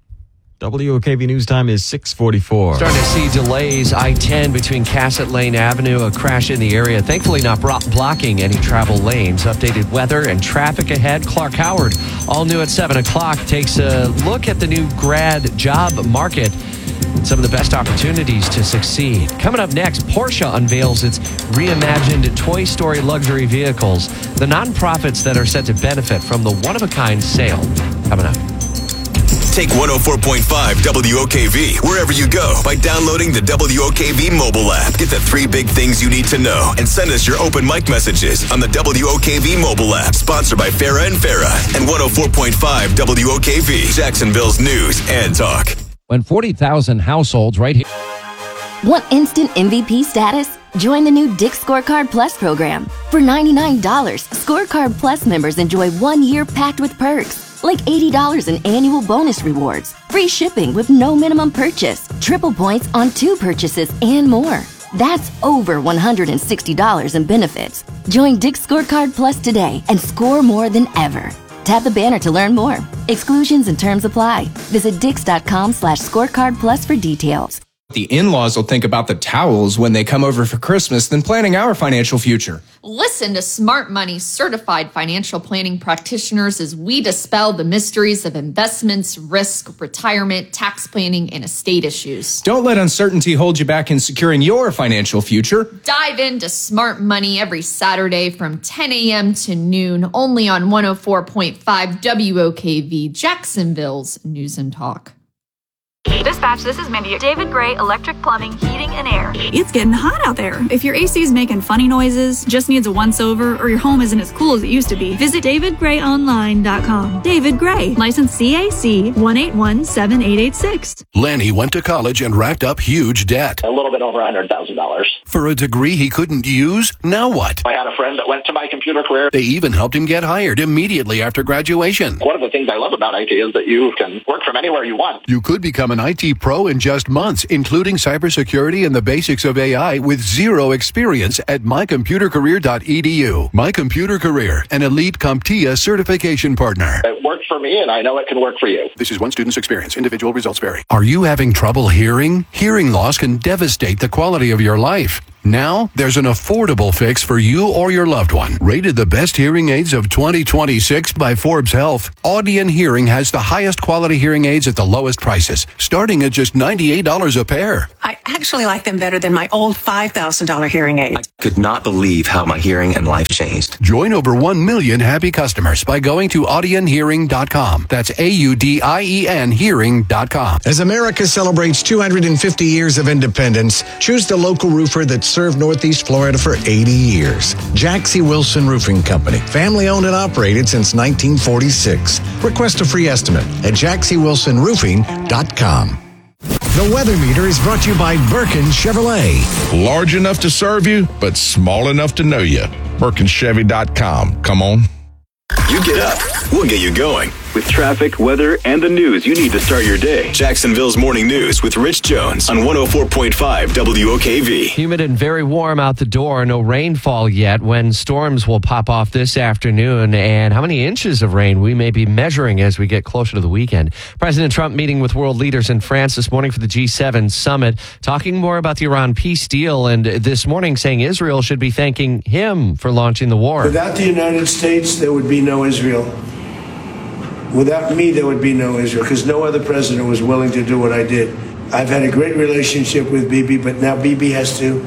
Speaker 1: WOKV News Time is 6:44.
Speaker 15: Starting to see delays. I-10 between Cassett Lane Avenue, a crash in the area. Thankfully not blocking any travel lanes. Updated weather and traffic ahead. Clark Howard, all new at 7 o'clock, takes a look at the new grad job market. Some of the best opportunities to succeed. Coming up next, Porsche unveils its reimagined Toy Story luxury vehicles. The nonprofits that are set to benefit from the one-of-a-kind sale. Coming up.
Speaker 12: Take 104.5 WOKV wherever you go by downloading the WOKV mobile app. Get the 3 big things you need to know and send us your open mic messages on the WOKV mobile app. Sponsored by Farah and Farah and 104.5 WOKV, Jacksonville's news and talk.
Speaker 25: When 40,000 households right here.
Speaker 20: Want instant MVP status? Join the new Dick's Scorecard Plus program. For $99, Scorecard Plus members enjoy 1 year packed with perks, like $80 in annual bonus rewards, free shipping with no minimum purchase, triple points on 2 purchases, and more. That's over $160 in benefits. Join Dick's Scorecard Plus today and score more than ever. Tap the banner to learn more. Exclusions and terms apply. Visit Dix.com/scorecard plus for details.
Speaker 27: The in-laws will think about the towels when they come over for Christmas than planning our financial future.
Speaker 29: Listen to Smart Money certified financial planning practitioners as we dispel the mysteries of investments, risk, retirement, tax planning, and estate issues.
Speaker 27: Don't let uncertainty hold you back in securing your financial future.
Speaker 29: Dive into Smart Money every Saturday from 10 a.m. to noon, only on 104.5 WOKV, Jacksonville's News and Talk.
Speaker 3: Dispatch, this is Mindy. David Gray, Electric Plumbing, Heating and Air.
Speaker 4: It's getting hot out there. If your AC is making funny noises, just needs a once-over, or your home isn't as cool as it used to be, visit davidgrayonline.com. David Gray, license CAC 1817886.
Speaker 5: Lanny went to college and racked up huge debt.
Speaker 6: A little bit over $100,000.
Speaker 5: For a degree he couldn't use? Now what?
Speaker 6: I had a friend that went to My Computer Career.
Speaker 5: They even helped him get hired immediately after graduation.
Speaker 6: One of the things I love about IT is that you can work from anywhere you want.
Speaker 5: You could become an IT pro in just months, including cybersecurity and the basics of AI with zero experience at mycomputercareer.edu. My Computer Career, an elite CompTIA certification partner.
Speaker 6: It worked for me, and I know it can work for you.
Speaker 5: This is one student's experience. Individual results vary. Are you having trouble hearing? Hearing loss can devastate the quality of your life. Now, there's an affordable fix for you or your loved one. Rated the best hearing aids of 2026 by Forbes Health, Audion Hearing has the highest quality hearing aids at the lowest prices, starting at just $98 a pair.
Speaker 10: I actually like them better than my old $5,000 hearing aid.
Speaker 14: I could not believe how my hearing and life changed.
Speaker 5: Join over 1 million happy customers by going to audionhearing.com. That's AUDIEN hearing.com.
Speaker 19: As America celebrates 250 years of independence, choose the local roofer that served Northeast Florida for 80 years. Jack C. Wilson Roofing Company. Family owned and operated since 1946. Request a free estimate at jackscwilsonroofing.com. The weather meter is brought to you by Birkin Chevrolet.
Speaker 21: Large enough to serve you, but small enough to know you. BirkinChevy.com. Come on.
Speaker 12: You get up, we'll get you going. With traffic, weather, and the news you need to start your day. Jacksonville's Morning News with Rich Jones on 104.5 WOKV.
Speaker 15: Humid and very warm out the door. No rainfall yet. When storms will pop off this afternoon, and how many inches of rain we may be measuring as we get closer to the weekend. President Trump meeting with world leaders in France this morning for the G7 summit, talking more about the Iran peace deal, and this morning saying Israel should be thanking him for launching the war.
Speaker 26: Without the United States, there would be no Israel. Without me, there would be no Israel, because no other president was willing to do what I did. I've had a great relationship with Bibi, but now Bibi has to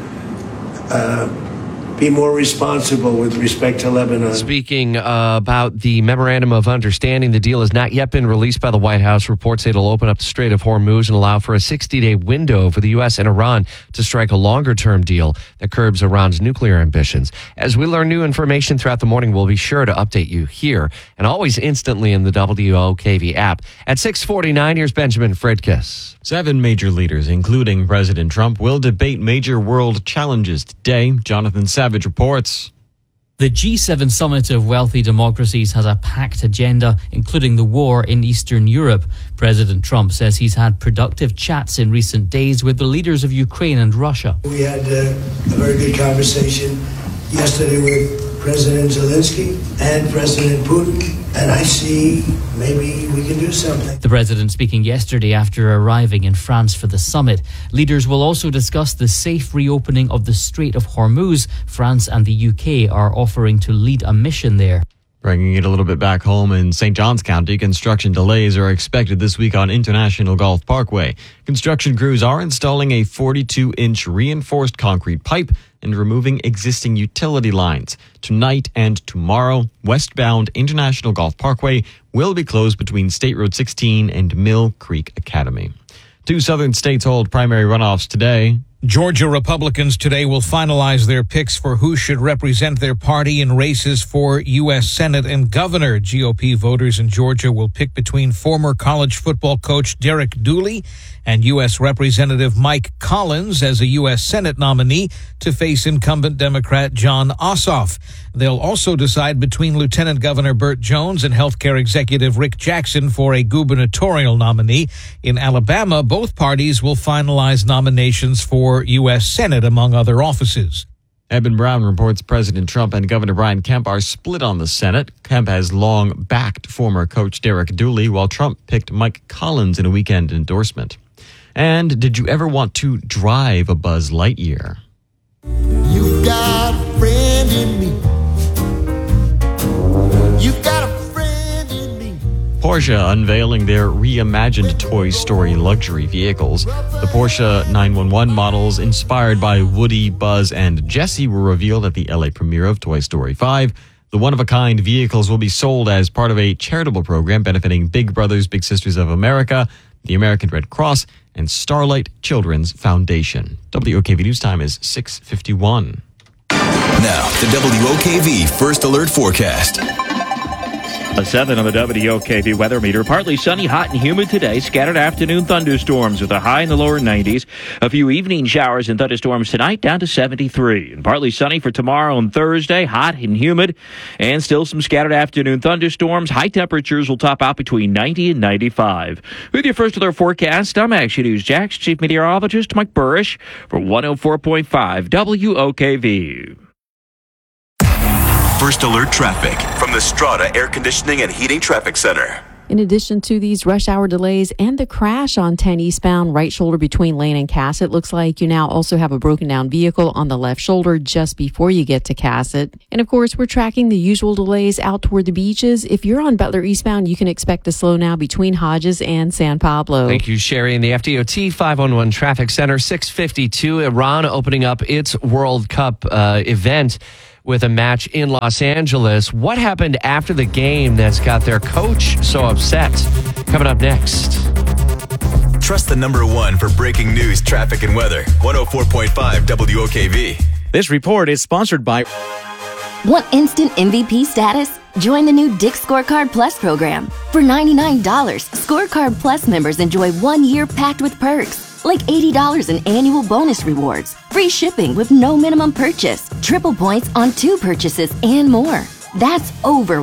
Speaker 26: be more responsible with respect to Lebanon.
Speaker 15: Speaking about the memorandum of understanding, the deal has not yet been released by the White House. Reports say it'll open up the Strait of Hormuz and allow for a 60-day window for the U.S. and Iran to strike a longer-term deal that curbs Iran's nuclear ambitions. As we learn new information throughout the morning, we'll be sure to update you here and always instantly in the WOKV app. At 6:49, here's Benjamin Fredkis.
Speaker 1: 7 major leaders, including President Trump, will debate major world challenges today. Jonathan Savage reports.
Speaker 30: The G7 summit of wealthy democracies has a packed agenda, including the war in Eastern Europe. President Trump says he's had productive chats in recent days with the leaders of Ukraine and Russia.
Speaker 26: We had a very good conversation yesterday with President Zelensky and President Putin, and I see maybe we can do something.
Speaker 30: The president speaking yesterday after arriving in France for the summit. Leaders will also discuss the safe reopening of the Strait of Hormuz. France and the UK are offering to lead a mission there.
Speaker 1: Bringing it a little bit back home in St. Johns County, construction delays are expected this week on International Golf Parkway. Construction crews are installing a 42-inch reinforced concrete pipe and removing existing utility lines. Tonight and tomorrow, westbound International Golf Parkway will be closed between State Road 16 and Mill Creek Academy. 2 southern states hold primary runoffs today.
Speaker 24: Georgia Republicans today will finalize their picks for who should represent their party in races for U.S. Senate and governor. GOP voters in Georgia will pick between former college football coach Derek Dooley and U.S. Representative Mike Collins as a U.S. Senate nominee to face incumbent Democrat Jon Ossoff. They'll also decide between Lieutenant Governor Burt Jones and healthcare executive Rick Jackson for a gubernatorial nominee. In Alabama, both parties will finalize nominations for U.S. Senate, among other offices.
Speaker 1: Eben Brown reports President Trump and Governor Brian Kemp are split on the Senate. Kemp has long backed former coach Derek Dooley, while Trump picked Mike Collins in a weekend endorsement. And did you ever want to drive a Buzz Lightyear?
Speaker 31: You got a friend in me. You got a friend in me.
Speaker 1: Porsche unveiling their reimagined Toy Story luxury vehicles. The Porsche 911 models inspired by Woody, Buzz, and Jessie were revealed at the LA premiere of Toy Story 5. The one-of-a-kind vehicles will be sold as part of a charitable program benefiting Big Brothers Big Sisters of America, the American Red Cross, and Starlight Children's Foundation. WOKV News Time is 6:51.
Speaker 12: Now, the WOKV First Alert Forecast.
Speaker 2: A 7 on the WOKV weather meter. Partly sunny, hot and humid today. Scattered afternoon thunderstorms with a high in the lower 90s. A few evening showers and thunderstorms tonight down to 73. And partly sunny for tomorrow and Thursday. Hot and humid. And still some scattered afternoon thunderstorms. High temperatures will top out between 90 and 95. With your First Alert Forecast, I'm Action News Jax Chief Meteorologist Mike Burrish for 104.5 WOKV.
Speaker 12: First Alert Traffic from the Strata Air Conditioning and Heating Traffic Center.
Speaker 7: In addition to these rush hour delays and the crash on 10 eastbound, right shoulder between Lane and Cass, it looks like you now also have a broken down vehicle on the left shoulder just before you get to Cassett. And of course, we're tracking the usual delays out toward the beaches. If you're on Butler eastbound, you can expect a slow now between Hodges and San Pablo.
Speaker 15: Thank you, Sherry. In the FDOT 511 Traffic Center, 6:52, Iran opening up its World Cup event with a match in Los Angeles. What happened after the game that's got their coach so upset? Coming up next.
Speaker 12: Trust the number one for breaking news, traffic, and weather. 104.5 WOKV.
Speaker 8: This report is sponsored by...
Speaker 20: Want instant MVP status? Join the new Dick's Scorecard Plus program. For $99, Scorecard Plus members enjoy 1 year packed with perks, like $80 in annual bonus rewards, free shipping with no minimum purchase, triple points on 2 purchases, and more. That's over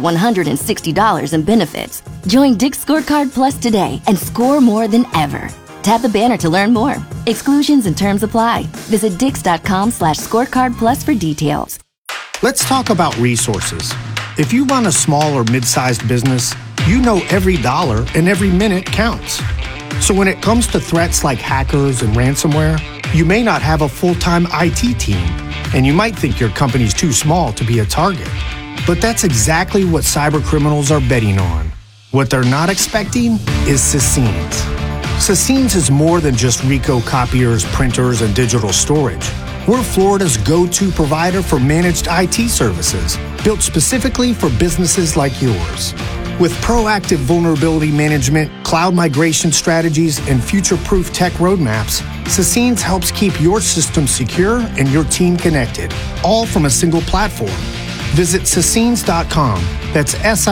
Speaker 20: $160 in benefits. Join Dick's Scorecard Plus today and score more than ever. Tap the banner to learn more. Exclusions and terms apply. Visit Dix.com/scorecard plus for details.
Speaker 9: Let's talk about resources. If you run a small or mid-sized business, you know every dollar and every minute counts. So when it comes to threats like hackers and ransomware, you may not have a full-time IT team, and you might think your company's too small to be a target. But that's exactly what cyber criminals are betting on. What they're not expecting is Sassines. Sassines is more than just Ricoh copiers, printers, and digital storage. We're Florida's go-to provider for managed IT services, built specifically for businesses like yours. With proactive vulnerability management, cloud migration strategies, and future-proof tech roadmaps, Sassines helps keep your system secure and your team connected, all from a single platform. Visit Sassines.com. That's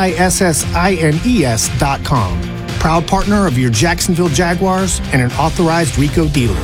Speaker 9: SISSINES.com. Proud partner of your Jacksonville Jaguars and an authorized Ricoh dealer.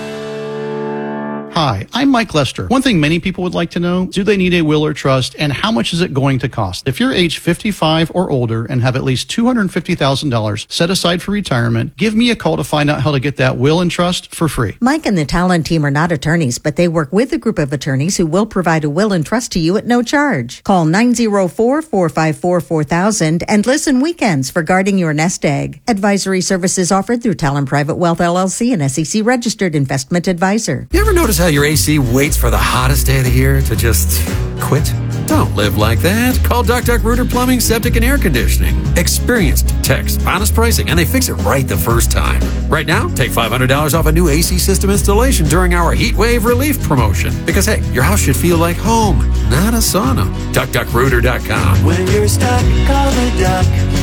Speaker 11: Hi, I'm Mike Lester. One thing many people would like to know, do they need a will or trust, and how much is it going to cost? If you're age 55 or older and have at least $250,000 set aside for retirement, give me a call to find out how to get that will and trust for free.
Speaker 13: Mike and the Talon team are not attorneys, but they work with a group of attorneys who will provide a will and trust to you at no charge. Call 904-454-4000 and listen weekends for guarding your nest egg. Advisory services offered through Talon Private Wealth LLC, an SEC registered investment advisor.
Speaker 16: You ever notice how your AC waits for the hottest day of the year to just quit? Don't live like that. Call Duck Rooter Plumbing, Septic, and Air Conditioning. Experienced techs, honest pricing, and they fix it right the first time. Right now, take $500 off a new AC system installation during our Heat Wave Relief promotion. Because, hey, your house should feel like home, not a sauna. DuckDuckRooter.com.
Speaker 17: When you're stuck, call the Duck.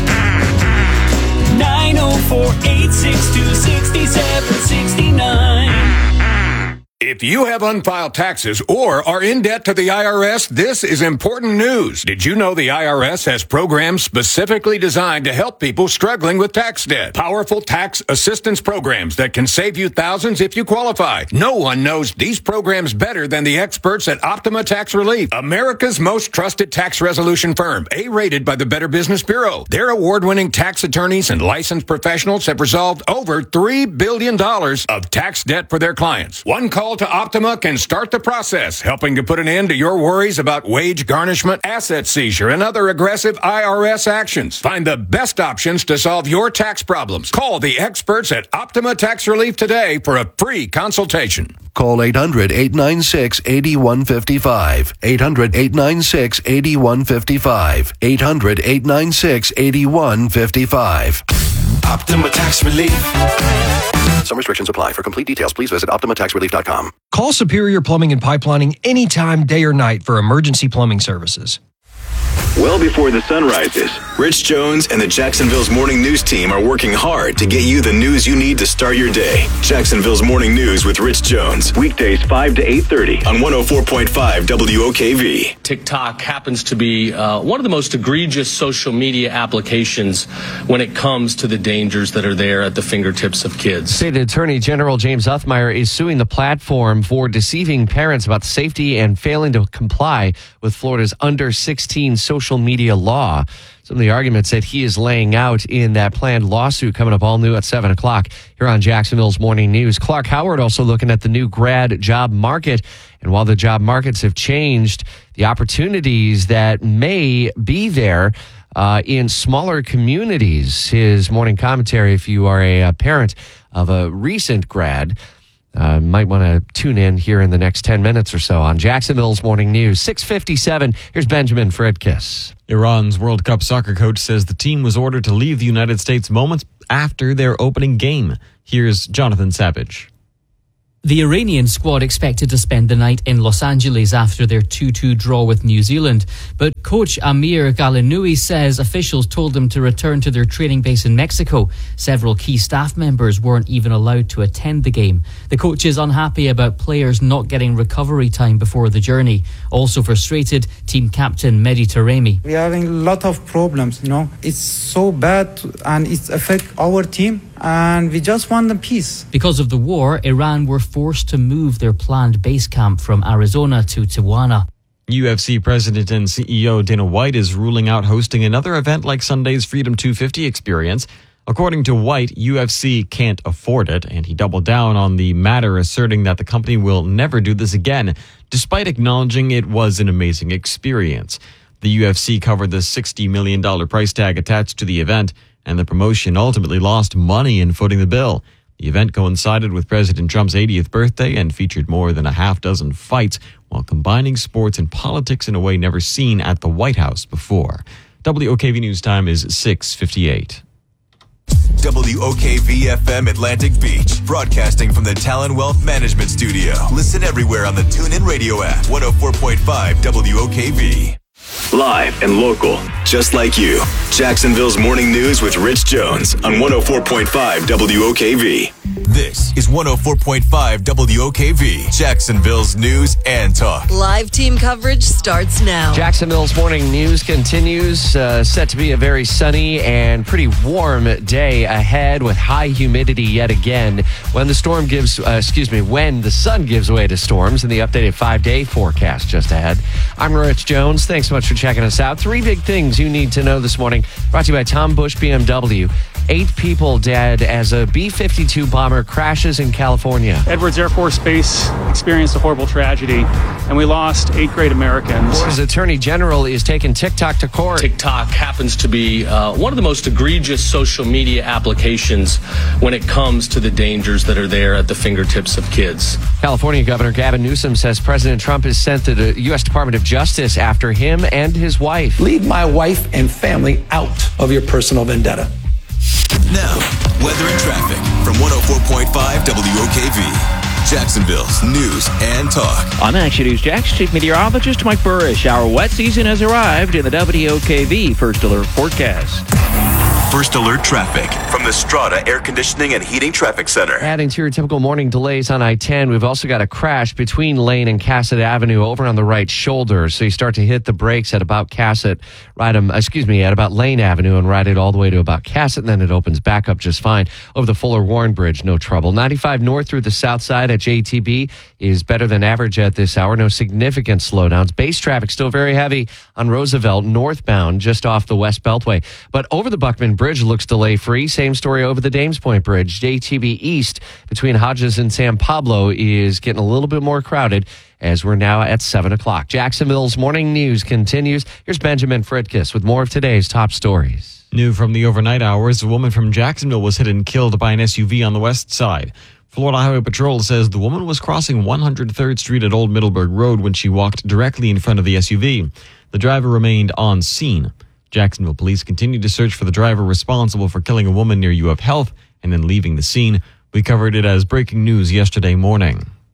Speaker 17: 904-862-6769.
Speaker 18: If you have unfiled taxes or are in debt to the IRS, this is important news. Did you know the IRS has programs specifically designed to help people struggling with tax debt? Powerful tax assistance programs that can save you thousands if you qualify. No one knows these programs better than the experts at Optima Tax Relief, America's most trusted tax resolution firm, A-rated by the Better Business Bureau. Their award-winning tax attorneys and licensed professionals have resolved over $3 billion of tax debt for their clients. One call to Optima can start the process, helping to put an end to your worries about wage garnishment, asset seizure, and other aggressive IRS actions. Find the best options to solve your tax problems. Call the experts at Optima Tax Relief today for a free consultation.
Speaker 5: Call 800-896-8155. 800-896-8155. 800-896-8155.
Speaker 12: Optima Tax Relief.
Speaker 5: Some restrictions apply. For complete details, please visit OptimaTaxRelief.com.
Speaker 22: Call Superior Plumbing and Pipelining anytime, day or night for emergency plumbing services.
Speaker 12: well before the sun rises. Rich Jones and the Jacksonville's Morning News team are working hard to get you the news you need to start your day. Jacksonville's Morning News with Rich Jones. Weekdays 5 to 8:30 on 104.5 WOKV.
Speaker 3: TikTok happens to be one of the most egregious social media applications when it comes to the dangers that are there at the fingertips of kids.
Speaker 15: State Attorney General James Uthmeier is suing the platform for deceiving parents about safety and failing to comply with Florida's under 16 social media law. Some of the arguments that he is laying out in that planned lawsuit coming up all new at 7 o'clock here on Jacksonville's Morning News. Clark Howard also looking at the new grad job market. And while the job markets have changed, the opportunities that may be there in smaller communities. His morning commentary, if you are a parent of a recent grad, might want to tune in here in the next 10 minutes or so on Jacksonville's Morning News. 6:57. Here's Benjamin Fredkiss.
Speaker 1: Iran's World Cup soccer coach says the team was ordered to leave the United States moments after their opening game. Here's Jonathan Savage.
Speaker 30: The Iranian squad expected to spend the night in Los Angeles after their 2-2 draw with New Zealand. But coach Amir Galinoui says officials told them to return to their training base in Mexico. Several key staff members weren't even allowed to attend the game. The coach is unhappy about players not getting recovery time before the journey. Also frustrated, team captain Mehdi Taremi.
Speaker 4: We are having a lot of problems, It's so bad and it affects our team. And we just want the peace.
Speaker 30: Because of the war, Iran were forced to move their planned base camp from Arizona to Tijuana.
Speaker 1: UFC President and CEO Dana White is ruling out hosting another event like Sunday's Freedom 250 experience. According to White, UFC can't afford it, and he doubled down on the matter, asserting that the company will never do this again, despite acknowledging it was an amazing experience. The UFC covered the $60 million price tag attached to the event, and the promotion ultimately lost money in footing the bill. The event coincided with President Trump's 80th birthday and featured more than a half dozen fights while combining sports and politics in a way never seen at the White House before. WOKV News Time is 6:58.
Speaker 12: WOKV-FM Atlantic Beach, broadcasting from the Talon Wealth Management Studio. Listen everywhere on the TuneIn Radio app, 104.5 WOKV. Live and local, just like you. Jacksonville's Morning News with Rich Jones on 104.5 WOKV. This is 104.5 WOKV, Jacksonville's News and Talk.
Speaker 6: Live team coverage starts now.
Speaker 15: Jacksonville's Morning News continues. Set to be a very sunny and pretty warm day ahead with high humidity yet again. When the sun gives way to storms in the updated 5-day forecast just ahead. I'm Rich Jones. Thanks so much for checking us out. 3 big things you need to know this morning. Brought to you by Tom Bush BMW. 8 people dead as a B-52 bomber crashes in California.
Speaker 10: Edwards Air Force Base experienced a horrible tragedy, and we lost 8 great Americans.
Speaker 15: Florida's Attorney General is taking TikTok to court.
Speaker 3: TikTok happens to be one of the most egregious social media applications when it comes to the dangers that are there at the fingertips of kids.
Speaker 15: California Governor Gavin Newsom says President Trump has sent the U.S. Department of Justice after him and his wife.
Speaker 14: Leave my wife and family out of your personal vendetta.
Speaker 12: Now, weather and traffic from 104.5 WOKV. Jacksonville's News and Talk.
Speaker 2: I'm Action News Jax Chief Meteorologist Mike Burrish. Our wet season has arrived in the WOKV First Alert Forecast.
Speaker 12: First Alert traffic from the Strata Air Conditioning and Heating Traffic Center.
Speaker 15: Adding to your typical morning delays on I-10, we've also got a crash between Lane and Cassett Avenue over on the right shoulder. So you start to hit the brakes at about at about Lane Avenue and ride it all the way to about Cassett, and then it opens back up just fine. Over the Fuller Warren Bridge, no trouble. 95 north through the south side at JTB is better than average at this hour. No significant slowdowns. Base traffic still very heavy on Roosevelt northbound just off the West Beltway. But over the Buckman Bridge looks delay-free. Same story over the Dames Point Bridge. JTB East between Hodges and San Pablo is getting a little bit more crowded as we're now at 7 o'clock. Jacksonville's Morning News continues. Here's Benjamin Fredkiss with more of today's top stories.
Speaker 1: New from the overnight hours, a woman from Jacksonville was hit and killed by an SUV on the west side. Florida Highway Patrol says the woman was crossing 103rd Street at Old Middleburg Road when she walked directly in front of the SUV. The driver remained on scene. Jacksonville police continue to search for the driver responsible for killing a woman near UF Health and then leaving the scene. We covered it as breaking news yesterday morning.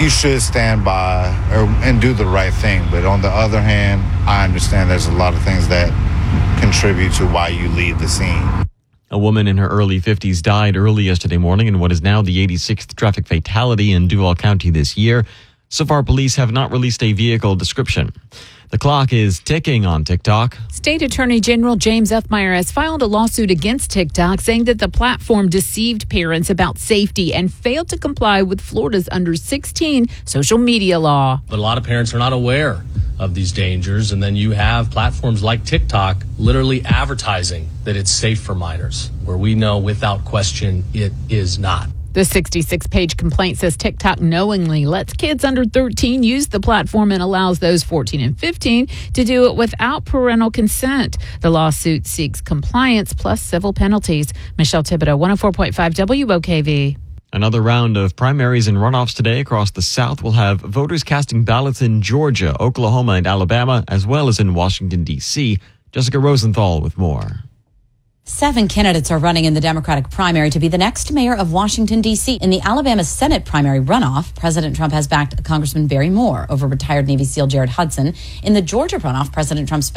Speaker 19: You should stand by and do the right thing. But on the other hand, I understand there's a lot of things that contribute to why you leave the scene.
Speaker 1: A woman in her early 50s died early yesterday morning in what is now the 86th traffic fatality in Duval County this year. So far, police have not released a vehicle description. The clock is ticking on TikTok.
Speaker 21: State Attorney General James F. Meyer has filed a lawsuit against TikTok, saying that the platform deceived parents about safety and failed to comply with Florida's under 16 social media law.
Speaker 3: But a lot of parents are not aware of these dangers, and then you have platforms like TikTok literally advertising that it's safe for minors, where we know without question it is not.
Speaker 21: The 66-page complaint says TikTok knowingly lets kids under 13 use the platform and allows those 14 and 15 to do it without parental consent. The lawsuit seeks compliance plus civil penalties. Michelle Thibodeau, 104.5 WOKV.
Speaker 1: Another round of primaries and runoffs today across the South will have voters casting ballots in Georgia, Oklahoma, and Alabama, as well as in Washington, D.C. Jessica Rosenthal with more.
Speaker 22: 7 candidates are running in the Democratic primary to be the next mayor of Washington, D.C. In the Alabama Senate primary runoff, President Trump has backed Congressman Barry Moore over retired Navy SEAL Jared Hudson. In the Georgia runoff, President Trump's